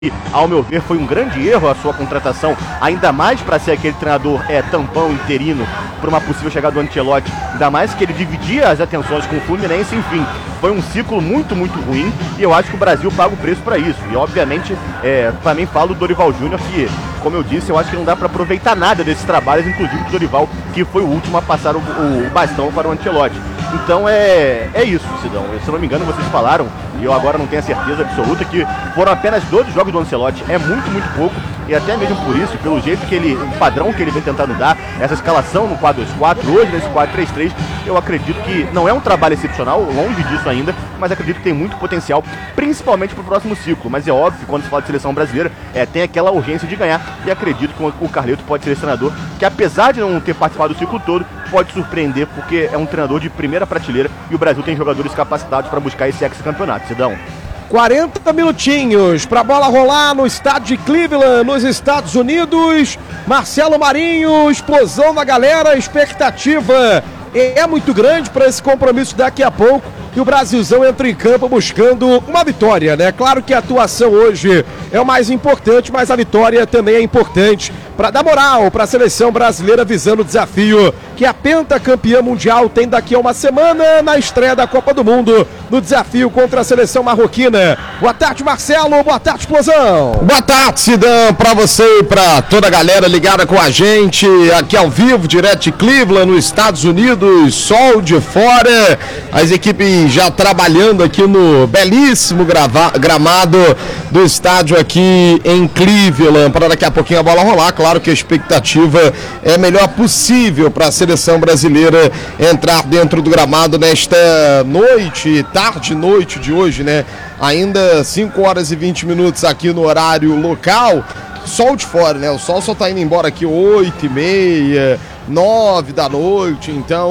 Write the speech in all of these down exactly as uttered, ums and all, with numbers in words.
Ao meu ver, foi um grande erro a sua contratação, ainda mais para ser aquele treinador é, tampão interino para uma possível chegada do Ancelotti, ainda mais que ele dividia as atenções com o Fluminense, enfim, foi um ciclo muito, muito ruim e eu acho que o Brasil paga o preço para isso. E obviamente, é, também falo do Dorival Júnior, que, como eu disse, eu acho que não dá para aproveitar nada desses trabalhos, inclusive do Dorival, que foi o último a passar o, o bastão para o Ancelotti. Então é, é isso, Sidão. Se eu não me engano, vocês falaram, e eu agora não tenho a certeza absoluta, que foram apenas doze jogos do Ancelotti. É muito, muito pouco. E até mesmo por isso, pelo jeito que ele, o padrão que ele vem tentando dar, essa escalação no quatro dois quatro, hoje nesse quatro três três, eu acredito que não é um trabalho excepcional, longe disso ainda, mas acredito que tem muito potencial, principalmente para o próximo ciclo. Mas é óbvio, quando se fala de seleção brasileira, é, tem aquela urgência de ganhar, e acredito que o Carleto pode ser esse treinador que, apesar de não ter participado do ciclo todo, pode surpreender, porque é um treinador de primeira prateleira e o Brasil tem jogadores capacitados para buscar esse ex-campeonato. Sidão. quarenta minutinhos para a bola rolar no estádio de Cleveland, nos Estados Unidos. Marcelo Marinho, explosão da galera, expectativa é muito grande para esse compromisso daqui a pouco. E o Brasilzão entra em campo buscando uma vitória, né? Claro que a atuação hoje é o mais importante, mas a vitória também é importante para dar moral para a seleção brasileira visando o desafio que a pentacampeã mundial tem daqui a uma semana na estreia da Copa do Mundo, no desafio contra a seleção marroquina. Boa tarde, Marcelo. Boa tarde, Explosão. Boa tarde, Sidão, para você e para toda a galera ligada com a gente aqui ao vivo, direto de Cleveland, nos Estados Unidos, sol de fora, as equipes já trabalhando aqui no belíssimo grava, gramado do estádio aqui em Cleveland, para daqui a pouquinho a bola rolar. Claro que a expectativa é a melhor possível para a seleção brasileira entrar dentro do gramado nesta noite, tarde noite de hoje, né? Ainda cinco horas e vinte minutos aqui no horário local, sol de fora, né? O sol só tá indo embora aqui oito e meia, nove da noite, então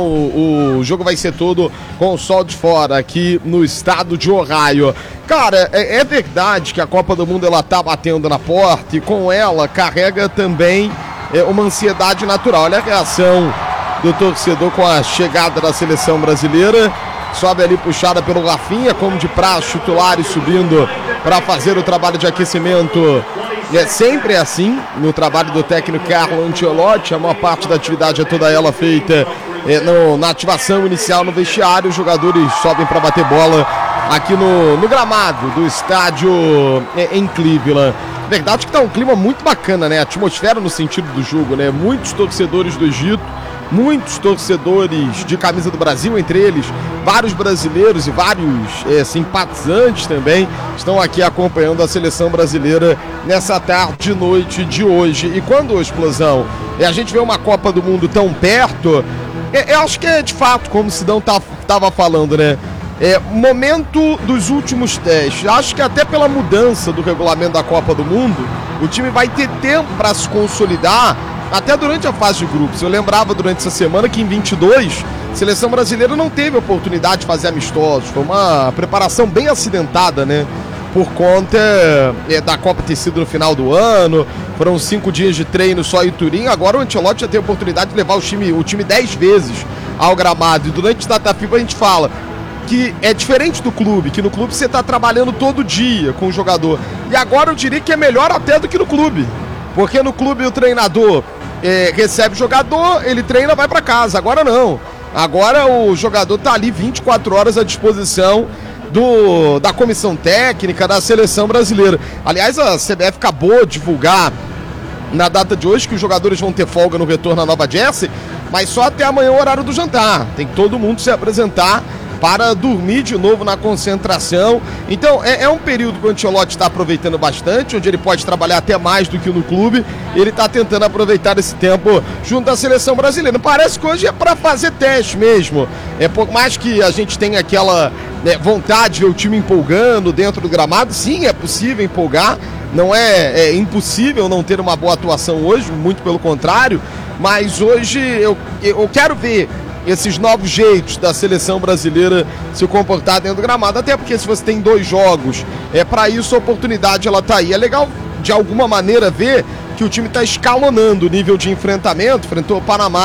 o jogo vai ser todo com o sol de fora aqui no estado de Ohio. Cara, é, é verdade que a Copa do Mundo ela tá batendo na porta e com ela carrega também é, uma ansiedade natural. Olha a reação do torcedor com a chegada da seleção brasileira. Sobe ali puxada pelo Rafinha, como de praxe, titulares subindo para fazer o trabalho de aquecimento. É sempre assim no trabalho do técnico Carlo Ancelotti. A maior parte da atividade é toda ela feita é, no, na ativação inicial no vestiário. Os jogadores sobem para bater bola aqui no, no gramado do estádio é, em Cleveland. Verdade que tá um clima muito bacana, né? A atmosfera no sentido do jogo, né? Muitos torcedores do Egito, muitos torcedores de camisa do Brasil, entre eles vários brasileiros e vários é, simpatizantes também estão aqui acompanhando a seleção brasileira nessa tarde e noite de hoje. E quando a Explosão é, a gente vê uma Copa do Mundo tão perto, é, eu acho que é de fato, como o Sidão tá, tava falando, né? É, momento dos últimos testes. Acho que até pela mudança do regulamento da Copa do Mundo, o time vai ter tempo para se consolidar até durante a fase de grupos. Eu lembrava durante essa semana que em vinte e dois, a seleção brasileira não teve oportunidade de fazer amistosos. Foi uma preparação bem acidentada, né? Por conta é, da Copa ter sido no final do ano. Foram cinco dias de treino só em Turim. Agora o Ancelotti já tem a oportunidade de levar o time, o time dez vezes ao gramado. E durante a data FIFA a gente fala que é diferente do clube, que no clube você está trabalhando todo dia com o jogador. E agora eu diria que é melhor até do que no clube. Porque no clube o treinador é, recebe o jogador, ele treina, vai para casa. Agora não. Agora o jogador está ali vinte e quatro horas à disposição do, da comissão técnica da seleção brasileira. Aliás, a C B F acabou de divulgar na data de hoje que os jogadores vão ter folga no retorno à Nova Jersey, mas só até amanhã o horário do jantar. Tem que todo mundo se apresentar para dormir de novo na concentração. Então é, é um período que o Ancelotti está aproveitando bastante, onde ele pode trabalhar até mais do que no clube. Ele está tentando aproveitar esse tempo junto à seleção brasileira. Parece que hoje é para fazer teste mesmo. É por mais que a gente tenha aquela né, vontade de ver o time empolgando dentro do gramado, sim, é possível empolgar. Não é, é impossível não ter uma boa atuação hoje, muito pelo contrário. Mas hoje eu, eu quero ver esses novos jeitos da seleção brasileira se comportar dentro do gramado, até porque se você tem dois jogos, é para isso a oportunidade ela tá aí. É legal de alguma maneira ver que o time está escalonando o nível de enfrentamento. Enfrentou o Panamá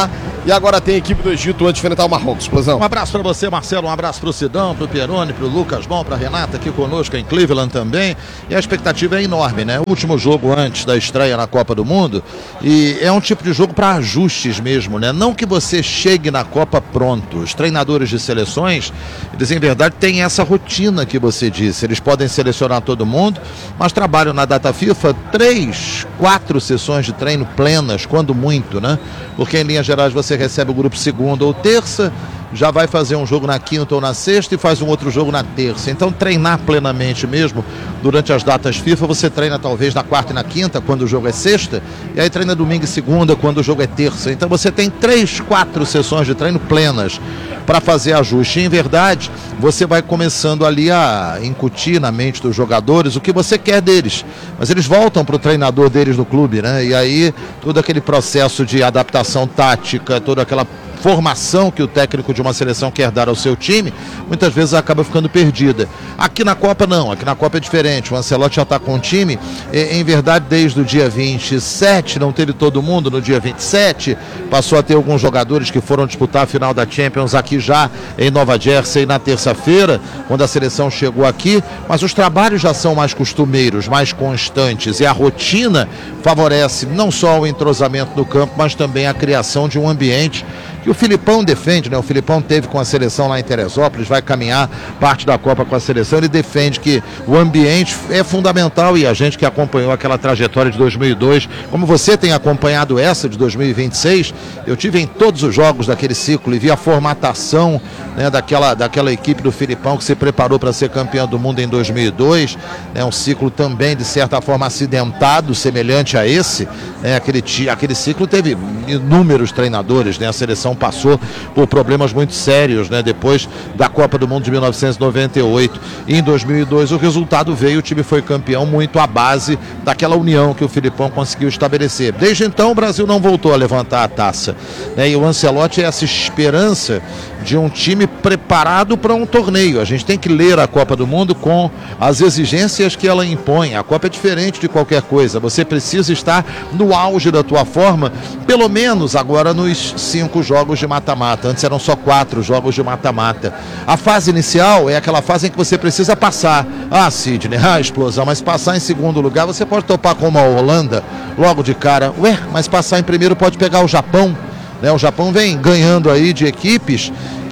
E agora tem a equipe do Egito antes de enfrentar o Marrocos. Explosão. Um abraço para você, Marcelo, um abraço para o Sidão, para o Pieroni, para o Lucas Bom, para a Renata aqui conosco em Cleveland também. E a expectativa é enorme, né? O último jogo antes da estreia na Copa do Mundo, e é um tipo de jogo para ajustes mesmo, né? Não que você chegue na Copa pronto. Os treinadores de seleções, eles em verdade têm essa rotina que você disse. Eles podem selecionar todo mundo, mas trabalham na data FIFA três, quatro sessões de treino plenas, quando muito, né? Porque em linhas gerais você recebe o grupo segunda ou terça, já vai fazer um jogo na quinta ou na sexta e faz um outro jogo na terça. Então treinar plenamente mesmo durante as datas FIFA, você treina talvez na quarta e na quinta, quando o jogo é sexta, e aí treina domingo e segunda, quando o jogo é terça. Então você tem três, quatro sessões de treino plenas para fazer ajuste. E, em verdade, você vai começando ali a incutir na mente dos jogadores o que você quer deles. Mas eles voltam para o treinador deles no clube, né? E aí todo aquele processo de adaptação tática, toda aquela formação que o técnico de uma seleção quer dar ao seu time, muitas vezes acaba ficando perdida. Aqui na Copa não, aqui na Copa é diferente. O Ancelotti já está com o time, em verdade, desde o dia vinte e sete, não teve todo mundo no dia vinte e sete, passou a ter alguns jogadores que foram disputar a final da Champions aqui já em Nova Jersey na terça-feira, quando a seleção chegou aqui, mas os trabalhos já são mais costumeiros, mais constantes, e a rotina favorece não só o entrosamento no campo, mas também a criação de um ambiente que o Filipão defende, né? O Filipão teve com a seleção lá em Teresópolis, vai caminhar parte da Copa com a seleção, ele defende que o ambiente é fundamental, e a gente que acompanhou aquela trajetória de dois mil e dois, como você tem acompanhado essa de dois mil e vinte e seis, eu tive em todos os jogos daquele ciclo e vi a formatação, né, daquela, daquela equipe do Filipão que se preparou para ser campeão do mundo em dois mil e dois, é né, um ciclo também de certa forma acidentado, semelhante a esse, né, aquele, aquele ciclo teve inúmeros treinadores, né, a seleção passou por problemas muito sérios, né, depois da Copa do Mundo de mil novecentos e noventa e oito. E em dois mil e dois o resultado veio, o time foi campeão muito à base daquela união que o Filipão conseguiu estabelecer. Desde então o Brasil não voltou a levantar a taça, né, e o Ancelotti é essa esperança de um time preparado para um torneio. A gente tem que ler a Copa do Mundo com as exigências que ela impõe. A Copa é diferente de qualquer coisa. Você precisa estar no auge da tua forma, pelo menos agora nos cinco jogos de mata-mata. Antes eram só quatro jogos de mata-mata. A fase inicial é aquela fase em que você precisa passar. Ah, Sidney, ah, explosão, mas passar em segundo lugar você pode topar com uma Holanda logo de cara. Ué, mas passar em primeiro pode pegar o Japão. Né? O Japão vem ganhando aí de equipes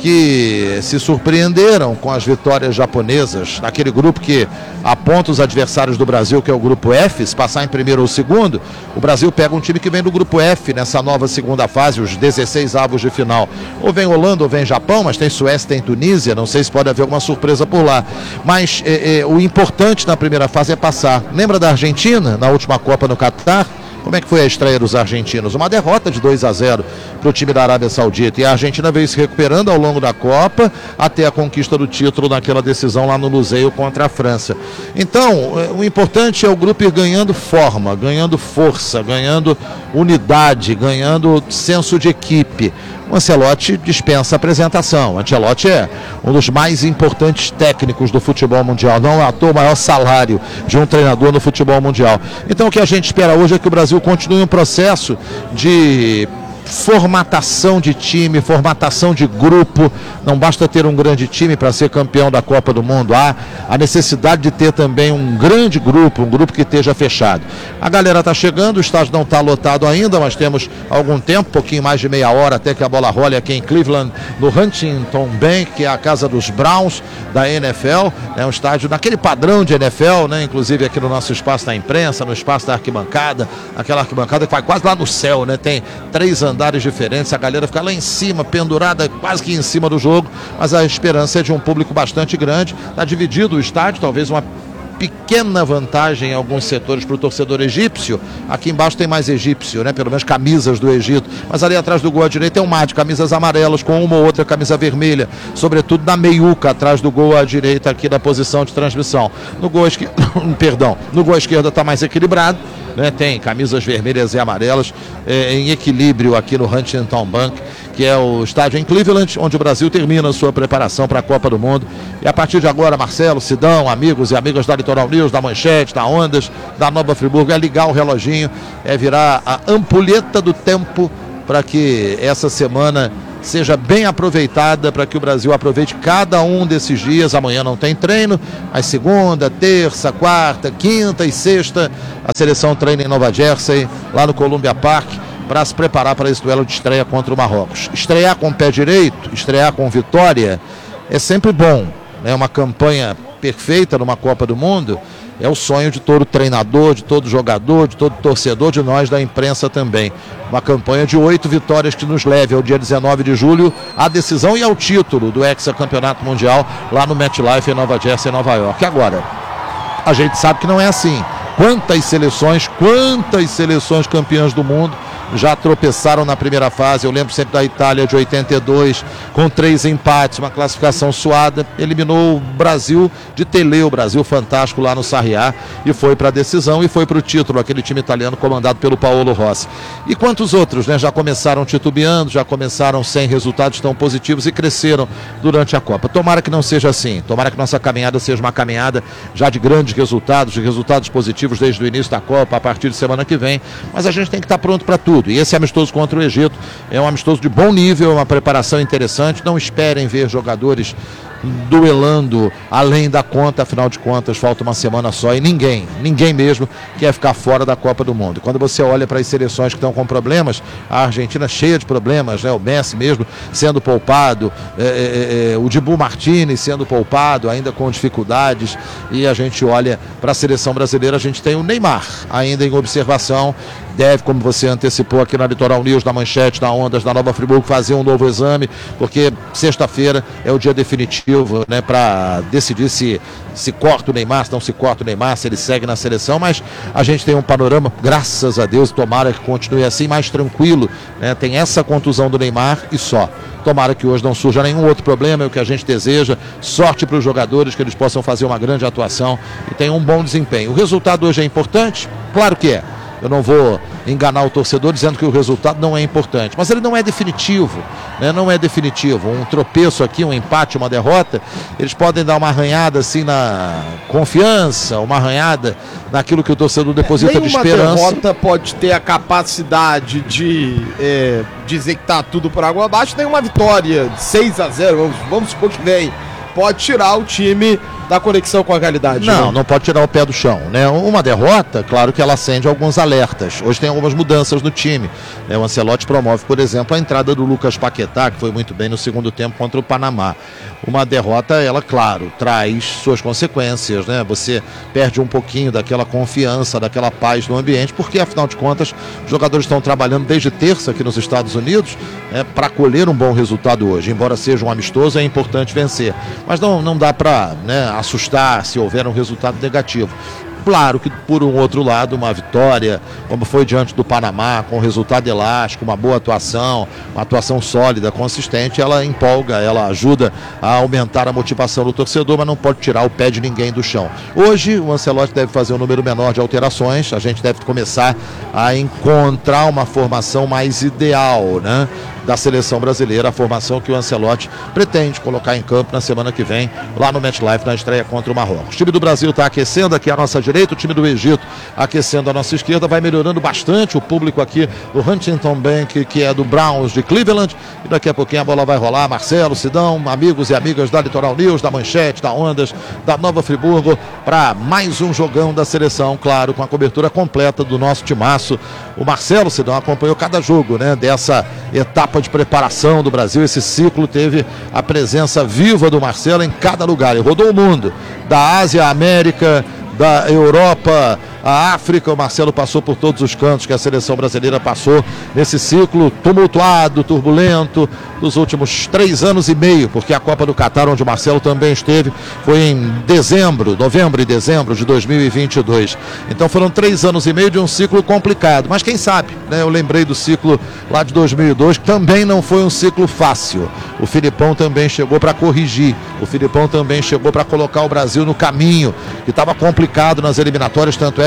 que se surpreenderam com as vitórias japonesas, naquele grupo que aponta os adversários do Brasil, que é o grupo F. Se passar em primeiro ou segundo, o Brasil pega um time que vem do grupo F nessa nova segunda fase, os dezesseis avos de final. Ou vem Holanda ou vem Japão, mas tem Suécia, tem Tunísia, não sei se pode haver alguma surpresa por lá. Mas é, é, o importante na primeira fase é passar. Lembra da Argentina, na última Copa no Catar? Como é que foi a estreia dos argentinos? Uma derrota de dois a zero para o time da Arábia Saudita. E a Argentina veio se recuperando ao longo da Copa até a conquista do título naquela decisão lá no Luseio contra a França. Então, o importante é o grupo ir ganhando forma, ganhando força, ganhando unidade, ganhando senso de equipe. O Ancelotti dispensa a apresentação. O Ancelotti é um dos mais importantes técnicos do futebol mundial. Não é à toa o maior salário de um treinador no futebol mundial. Então o que a gente espera hoje é que o Brasil continue um processo de formatação de time, formatação de grupo. Não basta ter um grande time para ser campeão da Copa do Mundo. Há a necessidade de ter também um grande grupo, um grupo que esteja fechado. A galera está chegando, o estádio não está lotado ainda, mas temos algum tempo, pouquinho mais de meia hora até que a bola role aqui em Cleveland, no Huntington Bank, que é a casa dos Browns da N F L. É um estádio naquele padrão de N F L, né? Inclusive aqui no nosso espaço da imprensa, no espaço da arquibancada, aquela arquibancada que vai quase lá no céu, né? Tem três andares diferentes, a galera fica lá em cima, pendurada quase que em cima do jogo, mas a esperança é de um público bastante grande. Está dividido o estádio, talvez uma pequena vantagem em alguns setores para o torcedor egípcio. Aqui embaixo tem mais egípcio, né? Pelo menos camisas do Egito, mas ali atrás do gol à direita tem um mar de camisas amarelas com uma ou outra camisa vermelha, sobretudo na meiuca atrás do gol à direita aqui da posição de transmissão. No gol esquerdo, perdão, no gol à esquerda está mais equilibrado, né? Tem camisas vermelhas e amarelas é, em equilíbrio aqui no Huntington Bank, que é o estádio em Cleveland, onde o Brasil termina a sua preparação para a Copa do Mundo. E a partir de agora, Marcelo, Sidão, amigos e amigas da Litoral News, da Manchete, da Ondas, da Nova Friburgo, é ligar o reloginho, é virar a ampulheta do tempo para que essa semana seja bem aproveitada, para que o Brasil aproveite cada um desses dias. Amanhã não tem treino, mas segunda, terça, quarta, quinta e sexta a seleção treina em Nova Jersey, lá no Columbia Park, para se preparar para esse duelo de estreia contra o Marrocos. Estrear com o pé direito, estrear com vitória, é sempre bom. É uma campanha perfeita numa Copa do Mundo, é o sonho de todo treinador, de todo jogador, de todo torcedor, de nós da imprensa também. Uma campanha de oito vitórias que nos leve ao dia dezenove de julho à decisão e ao título do hexacampeonato mundial lá no MetLife em Nova Jersey, Nova York. Agora, a gente sabe que não é assim. Quantas seleções, quantas seleções campeãs do mundo já tropeçaram na primeira fase. Eu lembro sempre da Itália de oitenta e dois, com três empates, uma classificação suada, eliminou o Brasil de Tele, o Brasil fantástico lá no Sarriá, e foi para a decisão e foi para o título, aquele time italiano comandado pelo Paolo Rossi. E quantos outros, né, já começaram titubeando, já começaram sem resultados tão positivos e cresceram durante a Copa. Tomara que não seja assim, tomara que nossa caminhada seja uma caminhada já de grandes resultados, de resultados positivos desde o início da Copa, a partir de semana que vem, mas a gente tem que estar pronto para tudo. E esse amistoso contra o Egito é um amistoso de bom nível, uma preparação interessante. Não esperem ver jogadores duelando além da conta, afinal de contas falta uma semana só e ninguém, ninguém mesmo quer ficar fora da Copa do Mundo. Quando você olha para as seleções que estão com problemas, a Argentina cheia de problemas, né? O Messi mesmo sendo poupado, é, é, é, o Dibu Martinez sendo poupado, ainda com dificuldades, e a gente olha para a seleção brasileira, a gente tem o Neymar ainda em observação, deve, como você antecipou aqui na Litoral News, na Manchete, na Ondas, na Nova Friburgo, fazer um novo exame, porque sexta-feira é o dia definitivo, né, para decidir se se corta o Neymar, se não se corta o Neymar, se ele segue na seleção, mas a gente tem um panorama, graças a Deus, tomara que continue assim, mais tranquilo, né? Tem essa contusão do Neymar e só. Tomara que hoje não surja nenhum outro problema, é o que a gente deseja. Sorte para os jogadores, que eles possam fazer uma grande atuação e tenham um bom desempenho. O resultado hoje é importante? Claro que é. Eu não vou enganar o torcedor dizendo que o resultado não é importante, mas ele não é definitivo, né? Não é definitivo. Um tropeço aqui, um empate, uma derrota, eles podem dar uma arranhada assim na confiança, uma arranhada naquilo que o torcedor deposita de esperança. Uma derrota pode ter a capacidade de é, dizer que está tudo por água abaixo, nem uma vitória de seis a zero, vamos, vamos supor que vem, pode tirar o time da conexão com a realidade. Não, né? Não pode tirar o pé do chão, né? Uma derrota, claro que ela acende alguns alertas. Hoje tem algumas mudanças no time, né? O Ancelotti promove, por exemplo, a entrada do Lucas Paquetá, que foi muito bem no segundo tempo contra o Panamá. Uma derrota, ela, claro, traz suas consequências, né? Você perde um pouquinho daquela confiança, daquela paz no ambiente, porque, afinal de contas, os jogadores estão trabalhando desde terça aqui nos Estados Unidos, né, para colher um bom resultado hoje. Embora seja um amistoso, é importante vencer. Mas não, não dá para, né, assustar se houver um resultado negativo. Claro que, por um outro lado, uma vitória, como foi diante do Panamá, com resultado elástico, uma boa atuação, uma atuação sólida, consistente, ela empolga, ela ajuda a aumentar a motivação do torcedor, mas não pode tirar o pé de ninguém do chão. Hoje, o Ancelotti deve fazer um número menor de alterações, a gente deve começar a encontrar uma formação mais ideal, né, da seleção brasileira, a formação que o Ancelotti pretende colocar em campo na semana que vem, lá no MetLife, na estreia contra o Marrocos. O time do Brasil está aquecendo aqui à nossa direita, o time do Egito aquecendo à nossa esquerda, vai melhorando bastante o público aqui do Huntington Bank, que é do Browns de Cleveland, e daqui a pouquinho a bola vai rolar. Marcelo, Sidão, amigos e amigas da Litoral News, da Manchete, da Ondas, da Nova Friburgo, para mais um jogão da seleção, claro, com a cobertura completa do nosso timaço. O Marcelo, Sidão, acompanhou cada jogo, né, dessa etapa de preparação do Brasil. Esse ciclo teve a presença viva do Marcelo em cada lugar, ele rodou o mundo, da Ásia à América, da Europa à África. O Marcelo passou por todos os cantos que a seleção brasileira passou nesse ciclo tumultuado, turbulento dos últimos três anos e meio, porque a Copa do Catar, onde o Marcelo também esteve, foi em dezembro, novembro e dezembro de dois mil e vinte e dois. Então foram três anos e meio de um ciclo complicado, mas quem sabe, né? Eu lembrei do ciclo lá de dois mil e dois, que também não foi um ciclo fácil. O Filipão também chegou para corrigir, o Filipão também chegou para colocar o Brasil no caminho, que estava complicado nas eliminatórias, tanto é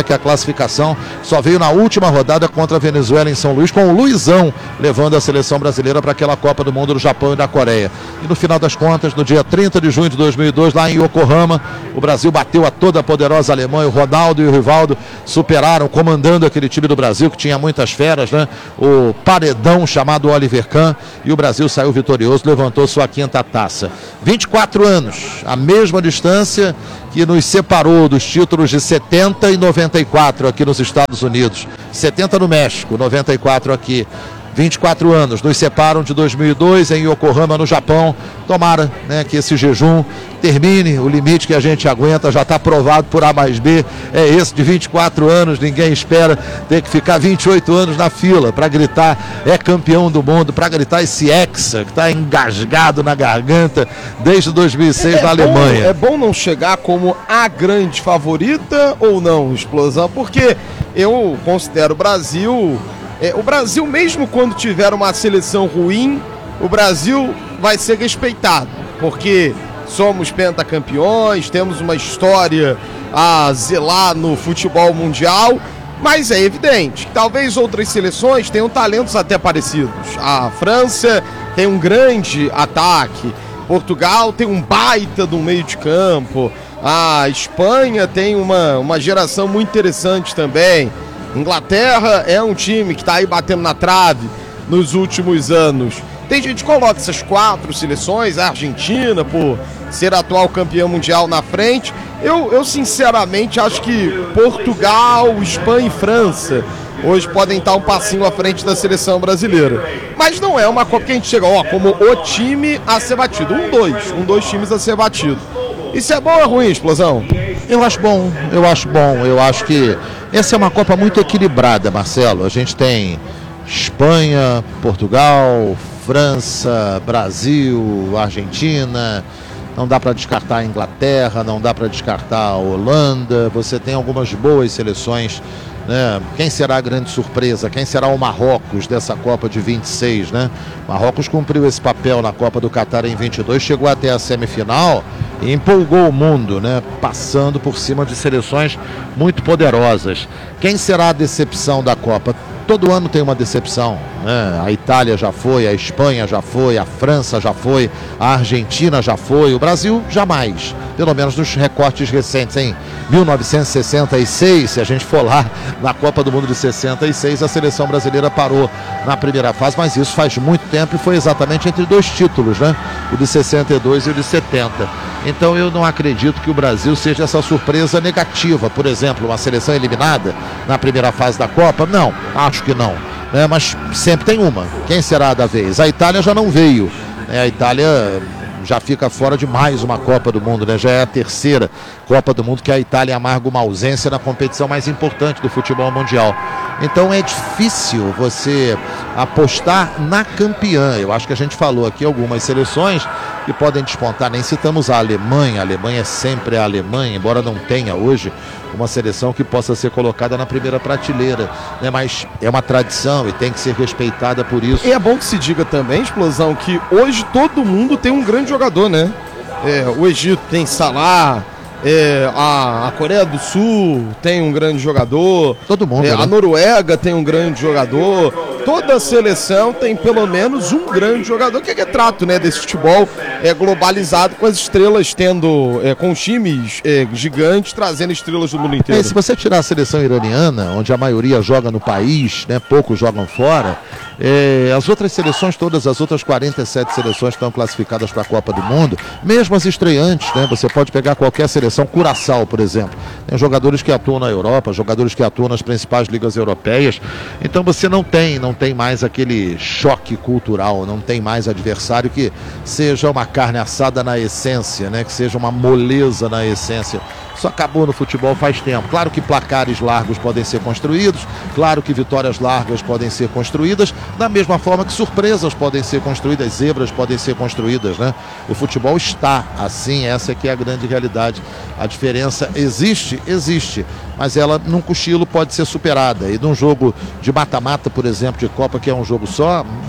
que a classificação só veio na última rodada contra a Venezuela em São Luís, com o Luizão levando a seleção brasileira para aquela Copa do Mundo do Japão e da Coreia. E no final das contas, no dia trinta de junho de dois mil e dois, lá em Yokohama, o Brasil bateu a toda a poderosa Alemanha. O Ronaldo e o Rivaldo superaram, comandando aquele time do Brasil, que tinha muitas feras, né? O paredão chamado Oliver Kahn, e o Brasil saiu vitorioso, levantou sua quinta taça. vinte e quatro anos, a mesma distância que nos separou dos títulos de setenta e noventa e quatro aqui nos Estados Unidos. setenta no México, noventa e quatro aqui. vinte e quatro anos nos separam de dois mil e dois em Yokohama, no Japão. Tomara, né, que esse jejum termine, o limite que a gente aguenta já está provado por A mais B, é esse de vinte e quatro anos. Ninguém espera ter que ficar vinte e oito anos na fila para gritar é campeão do mundo, para gritar esse hexa que está engasgado na garganta desde dois mil e seis é, na é Alemanha. Bom, é bom não chegar como a grande favorita ou não, Explosão, porque eu considero o Brasil... É, o Brasil, mesmo quando tiver uma seleção ruim, o Brasil vai ser respeitado, porque somos pentacampeões, temos uma história a zelar no futebol mundial, mas é evidente que talvez outras seleções tenham talentos até parecidos. A França tem um grande ataque, Portugal tem um baita do meio de campo, a Espanha tem uma, uma geração muito interessante também. Inglaterra é um time que está aí batendo na trave nos últimos anos. Tem gente que coloca essas quatro seleções, a Argentina, por ser atual campeão mundial, na frente. Eu, eu sinceramente acho que Portugal, Espanha e França hoje podem estar um passinho à frente da seleção brasileira. Mas não é uma Copa que a gente chega, ó, como o time a ser batido. Um, dois. Um, dois times a ser batido. Isso é bom ou é ruim, Explosão? Eu acho bom, eu acho bom. Eu acho que essa é uma Copa muito equilibrada, Marcelo. A gente tem Espanha, Portugal, França, Brasil, Argentina. Não dá para descartar a Inglaterra, não dá para descartar a Holanda. Você tem algumas boas seleções, né? Quem será a grande surpresa? Quem será o Marrocos dessa Copa de vinte e seis, né? Marrocos cumpriu esse papel na Copa do Catar em vinte e dois, chegou até a semifinal e empolgou o mundo, né? Passando por cima de seleções muito poderosas. Quem será a decepção da Copa? Todo ano tem uma decepção, né? A Itália já foi, a Espanha já foi, a França já foi, a Argentina já foi, o Brasil jamais. Pelo menos nos recortes recentes, em mil novecentos e sessenta e seis, se a gente for lá na Copa do Mundo de sessenta e seis, a seleção brasileira parou na primeira fase, mas isso faz muito tempo e foi exatamente entre dois títulos, né? O de sessenta e dois e o de setenta. Então eu não acredito que o Brasil seja essa surpresa negativa. Por exemplo, uma seleção eliminada na primeira fase da Copa? Não, acho que não. É, mas sempre tem uma. Quem será a da vez? A Itália já não veio. É, a Itália já fica fora de mais uma Copa do Mundo, né? Já é a terceira Copa do Mundo que a Itália amarga uma ausência na competição mais importante do futebol mundial. Então é difícil você apostar na campeã. Eu acho que a gente falou aqui algumas seleções que podem despontar, nem citamos a Alemanha. A Alemanha é sempre a Alemanha, embora não tenha hoje uma seleção que possa ser colocada na primeira prateleira, né? Mas é uma tradição e tem que ser respeitada por isso. E é bom que se diga também, Explosão, que hoje todo mundo tem um grande jogador, né? É, o Egito tem Salah, é, a, a Coreia do Sul tem um grande jogador, todo mundo, é, né? A Noruega tem um grande jogador, toda seleção tem pelo menos um grande jogador, que é retrato, né, desse futebol é, globalizado, com as estrelas tendo, é, com os times é, gigantes trazendo estrelas do mundo inteiro. É, se você tirar a seleção iraniana, onde a maioria joga no país, né, poucos jogam fora, é, as outras seleções, todas as outras quarenta e sete seleções estão classificadas para a Copa do Mundo, mesmo as estreantes, né? Você pode pegar qualquer seleção, Curaçao, por exemplo. Tem jogadores que atuam na Europa, jogadores que atuam nas principais ligas europeias. Então você não tem, não tem mais aquele choque cultural, não tem mais adversário que seja uma carne assada na essência, né? Que seja uma moleza na essência. Isso acabou no futebol faz tempo. Claro que placares largos podem ser construídos, claro que vitórias largas podem ser construídas, da mesma forma que surpresas podem ser construídas, zebras podem ser construídas, né? O futebol está assim, essa é que é a grande realidade. A diferença existe, existe, mas ela num cochilo pode ser superada. E num jogo de mata-mata, por exemplo, de Copa, que é um jogo só,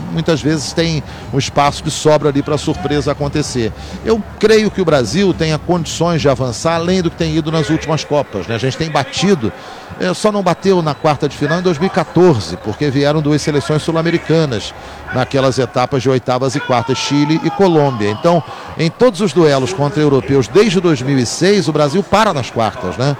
muitas vezes tem um espaço que sobra ali para a surpresa acontecer. Eu creio que o Brasil tenha condições de avançar além do que tem ido nas últimas Copas, né? A gente tem batido, é, só não bateu na quarta de final em dois mil e quatorze, porque vieram duas seleções sul-americanas naquelas etapas de oitavas e quartas, Chile e Colômbia. Então, em todos os duelos contra europeus desde dois mil e seis, o Brasil para nas quartas, né?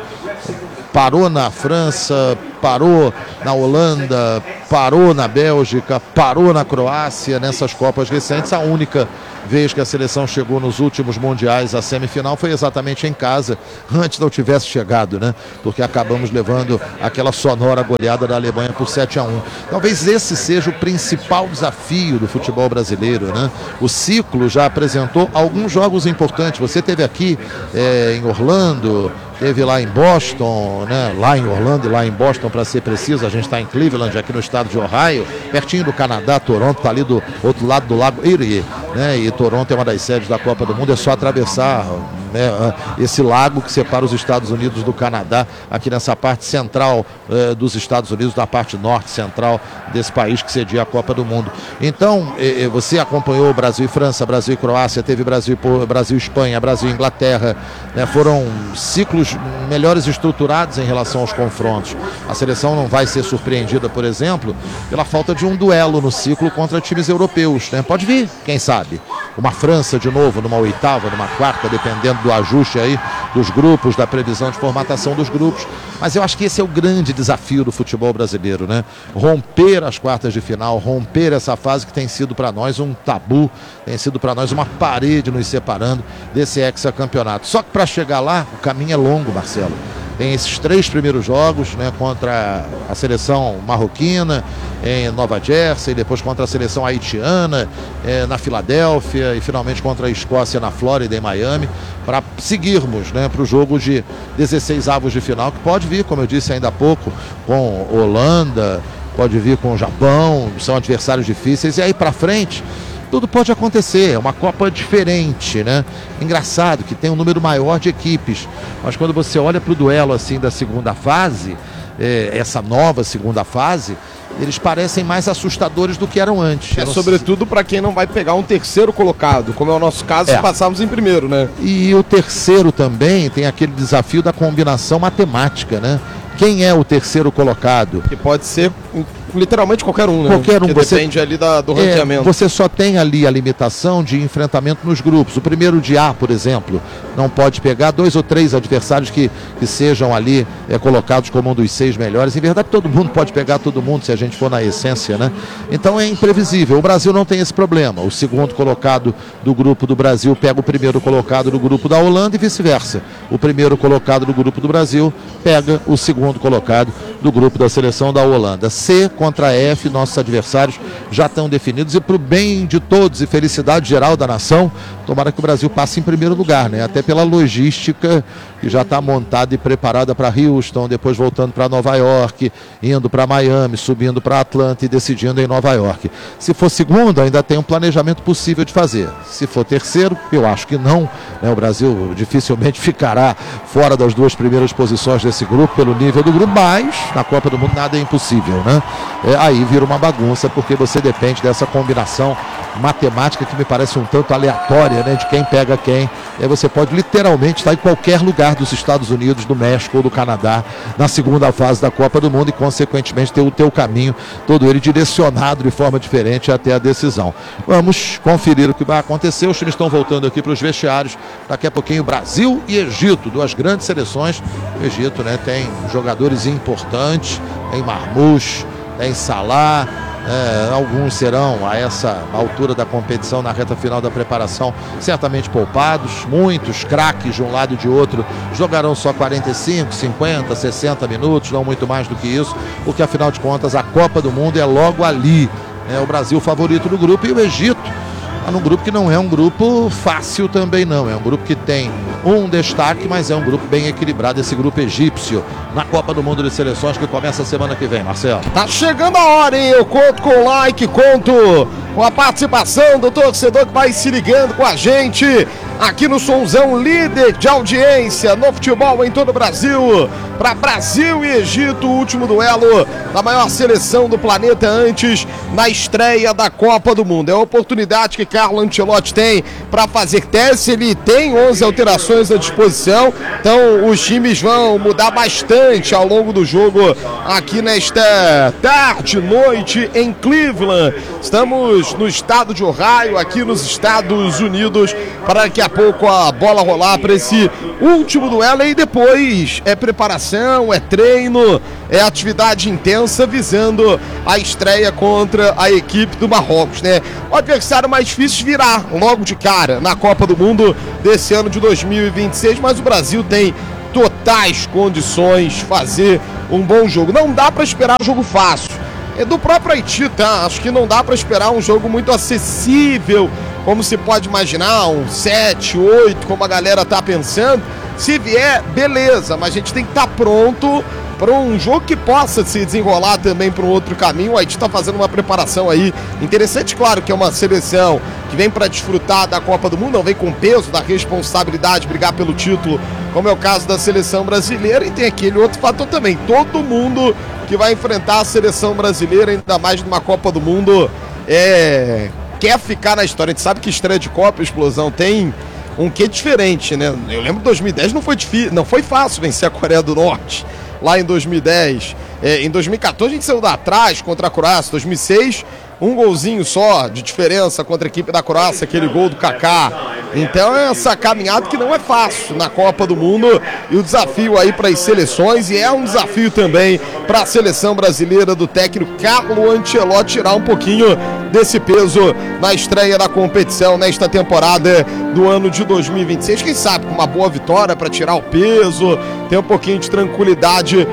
Parou na França, parou na Holanda, parou na Bélgica, parou na Croácia, nessas Copas recentes. A única vez que a seleção chegou nos últimos mundiais à semifinal foi exatamente em casa, antes não tivesse chegado, né? Porque acabamos levando aquela sonora goleada da Alemanha por sete a um. Talvez esse seja o principal desafio do futebol brasileiro, né? O ciclo já apresentou alguns jogos importantes. Você teve aqui é, em Orlando, teve lá em Boston, né? Lá em Orlando e lá em Boston, para ser preciso. A gente está em Cleveland, aqui no estado de Ohio, pertinho do Canadá. Toronto está ali do outro lado do lago Erie, né? E Toronto é uma das sedes da Copa do Mundo. É só atravessar, né, esse lago que separa os Estados Unidos do Canadá, aqui nessa parte central eh, dos Estados Unidos, da parte norte central desse país que cedia a Copa do Mundo. Então, eh, você acompanhou Brasil e França, Brasil e Croácia, teve Brasil e Brasil e Espanha, Brasil e Inglaterra, né? Foram ciclos melhores estruturados em relação aos confrontos. A seleção não vai ser surpreendida, por exemplo, pela falta de um duelo no ciclo contra times europeus, né? Pode vir, quem sabe, uma França de novo numa oitava, numa quarta, dependendo do ajuste aí dos grupos, da previsão de formatação dos grupos. Mas eu acho que esse é o grande desafio do futebol brasileiro, né? Romper as quartas de final, romper essa fase que tem sido para nós um tabu, tem sido para nós uma parede nos separando desse hexacampeonato. Só que para chegar lá, o caminho é longo, Marcelo. Tem esses três primeiros jogos, né, contra a seleção marroquina em Nova Jersey, depois contra a seleção haitiana eh, na Filadélfia e finalmente contra a Escócia na Flórida, em Miami, para seguirmos, né, para o jogo de dezesseis avos de final, que pode vir, como eu disse ainda há pouco, com Holanda, pode vir com o Japão, são adversários difíceis, e aí para frente tudo pode acontecer. É uma Copa diferente, né? Engraçado que tem um número maior de equipes, mas quando você olha para o duelo assim da segunda fase, é, essa nova segunda fase, eles parecem mais assustadores do que eram antes. É, sobretudo para quem não vai pegar um terceiro colocado, como é o nosso caso, é. Se passarmos em primeiro, né? E o terceiro também tem aquele desafio da combinação matemática, né? Quem é o terceiro colocado? Que pode ser literalmente qualquer um, né? Qualquer um. Que você, depende ali da, do é, ranqueamento. Você só tem ali a limitação de enfrentamento nos grupos. O primeiro de A, por exemplo, não pode pegar dois ou três adversários que, que sejam ali é, colocados como um dos seis melhores. Em verdade, todo mundo pode pegar todo mundo, se a gente for na essência, né? Então é imprevisível. O Brasil não tem esse problema. O segundo colocado do grupo do Brasil pega o primeiro colocado do grupo da Holanda e vice-versa. O primeiro colocado do grupo do Brasil pega o segundo colocado do grupo da seleção da Holanda. C contra F, nossos adversários já estão definidos, e para o bem de todos e felicidade geral da nação, tomara que o Brasil passe em primeiro lugar, né? Até pela logística que já está montada e preparada para Houston, depois voltando para Nova York, indo para Miami, subindo para Atlanta e decidindo em Nova York. Se for segundo, ainda tem um planejamento possível de fazer. Se for terceiro, eu acho que não, né? O Brasil dificilmente ficará fora das duas primeiras posições desse grupo, pelo nível do grupo, mas na Copa do Mundo nada é impossível, né? É, aí vira uma bagunça, porque você depende dessa combinação matemática que me parece um tanto aleatória, né? De quem pega quem. E aí você pode literalmente estar em qualquer lugar dos Estados Unidos, do México ou do Canadá na segunda fase da Copa do Mundo e consequentemente ter o teu caminho, todo ele direcionado de forma diferente até a decisão. Vamos conferir o que vai acontecer. Os times estão voltando aqui para os vestiários. Daqui a pouquinho Brasil e Egito, duas grandes seleções. O Egito, né, tem jogadores importantes, tem Marmoush, tem Salah. É, alguns serão a essa altura da competição, na reta final da preparação, certamente poupados. Muitos craques de um lado e de outro jogarão só quarenta e cinco, cinquenta, sessenta minutos, não muito mais do que isso, porque afinal de contas a Copa do Mundo é logo ali. É o Brasil favorito do grupo, e o Egito está num grupo que não é um grupo fácil também não, é um grupo que tem um destaque, mas é um grupo bem equilibrado, esse grupo egípcio, na Copa do Mundo de Seleções, que começa a semana que vem, Marcelo. Tá chegando a hora, hein? Eu conto com o like, conto com a participação do torcedor que vai se ligando com a gente aqui no Sonzão, líder de audiência no futebol em todo o Brasil. Para Brasil e Egito, o último duelo da maior seleção do planeta antes na estreia da Copa do Mundo. É a oportunidade que Carlo Ancelotti tem para fazer teste. Ele tem onze alterações à disposição, então os times vão mudar bastante ao longo do jogo aqui nesta tarde, noite em Cleveland. Estamos no estado de Ohio, aqui nos Estados Unidos, para daqui a pouco a bola rolar para esse último duelo e depois é preparação, é treino, é atividade intensa visando a estreia contra a equipe do Marrocos, né? O adversário mais difícil virar logo de cara na Copa do Mundo desse ano de dois mil e vinte e seis, mas o Brasil tem totais condições de fazer um bom jogo. Não dá para esperar um jogo fácil. É do próprio Haiti, tá? Acho que não dá para esperar um jogo muito acessível, como se pode imaginar, um sete, oito, como a galera tá pensando. Se vier, beleza, mas a gente tem que estar pronto para um jogo que possa se desenrolar também para um outro caminho. O Haiti está fazendo uma preparação aí interessante, claro que é uma seleção que vem para desfrutar da Copa do Mundo, não vem com peso da responsabilidade de brigar pelo título, como é o caso da seleção brasileira, e tem aquele outro fator também, todo mundo que vai enfrentar a seleção brasileira, ainda mais numa Copa do Mundo, é... quer ficar na história. A gente sabe que estreia de Copa, Explosão, tem um quê diferente, né? Eu lembro que dois mil e dez não foi difícil, não foi fácil vencer a Coreia do Norte lá em dois mil e dez. É, em dois mil e quatorze a gente saiu da atrás contra a Croácia. dois mil e seis, um golzinho só de diferença contra a equipe da Croácia, aquele gol do Kaká. Então é essa caminhada que não é fácil na Copa do Mundo, e o desafio aí para as seleções, e é um desafio também para a seleção brasileira do técnico Carlo Ancelotti tirar um pouquinho desse peso na estreia da competição nesta temporada do ano de dois mil e vinte e seis. Quem sabe com uma boa vitória para tirar o peso, ter um pouquinho de tranquilidade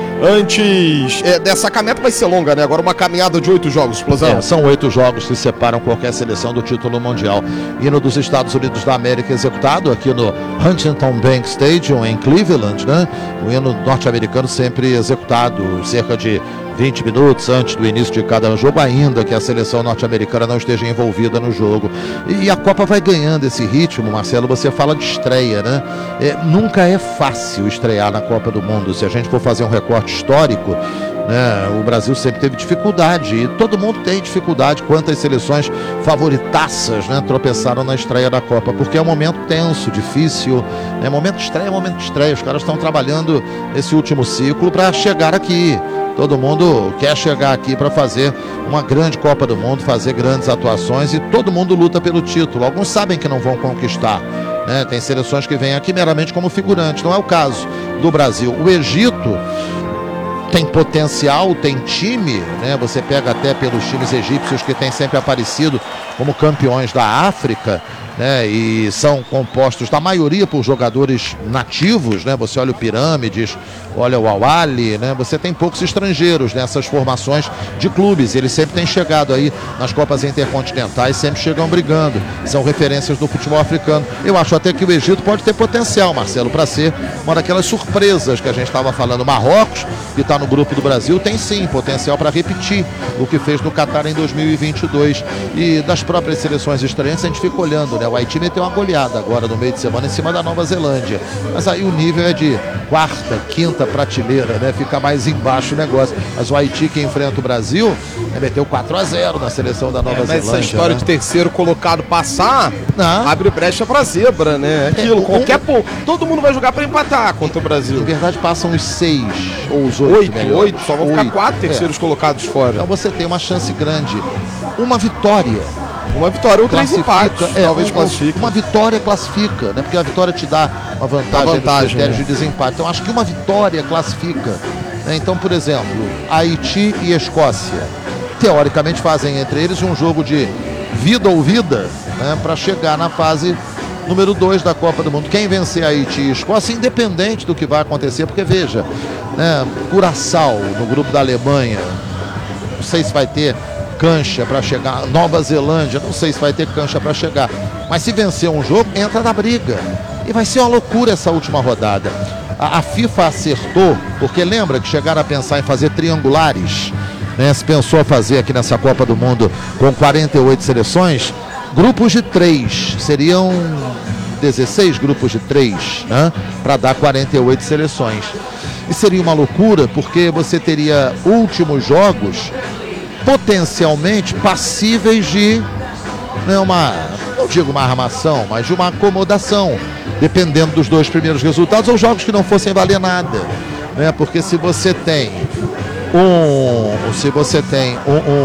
antes é, dessa caminhada. Vai ser longa, né? Agora uma caminhada de oito jogos, Explosão. É, são oito jogos que separam qualquer seleção do título mundial. Hino dos Estados Unidos da América executado aqui no Huntington Bank Stadium em Cleveland, né? O hino norte-americano sempre executado cerca de vinte minutos antes do início de cada jogo, ainda que a seleção norte-americana não esteja envolvida no jogo. E a Copa vai ganhando esse ritmo, Marcelo. Você fala de estreia, né? É, nunca é fácil estrear na Copa do Mundo. Se a gente for fazer um recorte histórico, né, o Brasil sempre teve dificuldade, e todo mundo tem dificuldade. Quantas seleções favoritaças, né, tropeçaram na estreia da Copa, porque é um momento tenso, difícil, é momento de estreia, é momento de estreia. Os caras estão trabalhando esse último ciclo para chegar aqui. Todo mundo quer chegar aqui para fazer uma grande Copa do Mundo, fazer grandes atuações, e todo mundo luta pelo título. Alguns sabem que não vão conquistar, né? Tem seleções que vêm aqui meramente como figurantes, não é o caso do Brasil. O Egito tem potencial, tem time, né? Você pega até pelos times egípcios que têm sempre aparecido como campeões da África, né? E são compostos, da maioria, por jogadores nativos, né? Você olha o Pirâmides, olha o Al-Ahly, né? Você tem poucos estrangeiros nessas formações de clubes. Eles sempre têm chegado aí nas Copas Intercontinentais, sempre chegam brigando. São referências do futebol africano. Eu acho até que o Egito pode ter potencial, Marcelo, para ser uma daquelas surpresas que a gente estava falando. Marrocos, que está no grupo do Brasil, tem sim potencial para repetir o que fez no Catar em dois mil e vinte e dois. E das próprias seleções estreantes, a gente fica olhando, né? O Haiti meteu uma goleada agora no meio de semana em cima da Nova Zelândia. Mas aí o nível é de quarta, quinta prateleira, né? Fica mais embaixo o negócio. Mas o Haiti, que enfrenta o Brasil, né, meteu quatro a zero na seleção da Nova é, mas Zelândia. Essa história, né, de terceiro colocado passar, não, abre brecha pra zebra, né? Aquilo, é, qualquer um... ponto. Todo mundo vai jogar pra empatar contra o Brasil. Na verdade, passam os seis ou os oito. Oito, melhor. oito. Só vão oito. Ficar quatro terceiros é. colocados fora. Então você tem uma chance grande. Uma vitória. Uma vitória ou três empates, é, talvez um, classifique. Uma vitória classifica, né? Porque a vitória te dá uma vantagem, uma vantagem nos critérios, né, de desempate. Então acho que uma vitória classifica, né? Então, por exemplo, Haiti e Escócia, teoricamente fazem entre eles um jogo de vida ou vida, né, para chegar na fase número dois da Copa do Mundo. Quem vencer Haiti e Escócia, independente do que vai acontecer, porque veja, né, Curaçao no grupo da Alemanha, não sei se vai ter cancha para chegar. Nova Zelândia, não sei se vai ter cancha para chegar, mas se vencer um jogo, entra na briga, e vai ser uma loucura essa última rodada. A, a FIFA acertou, porque lembra que chegaram a pensar em fazer triangulares, né? Se pensou a fazer aqui nessa Copa do Mundo com quarenta e oito seleções, grupos de três, seriam dezesseis, grupos de três, né? Para dar quarenta e oito seleções. E seria uma loucura, porque você teria últimos jogos potencialmente passíveis de, né, uma, não digo uma armação, mas de uma acomodação, dependendo dos dois primeiros resultados, ou jogos que não fossem valer nada, né? Porque se você tem um, se você tem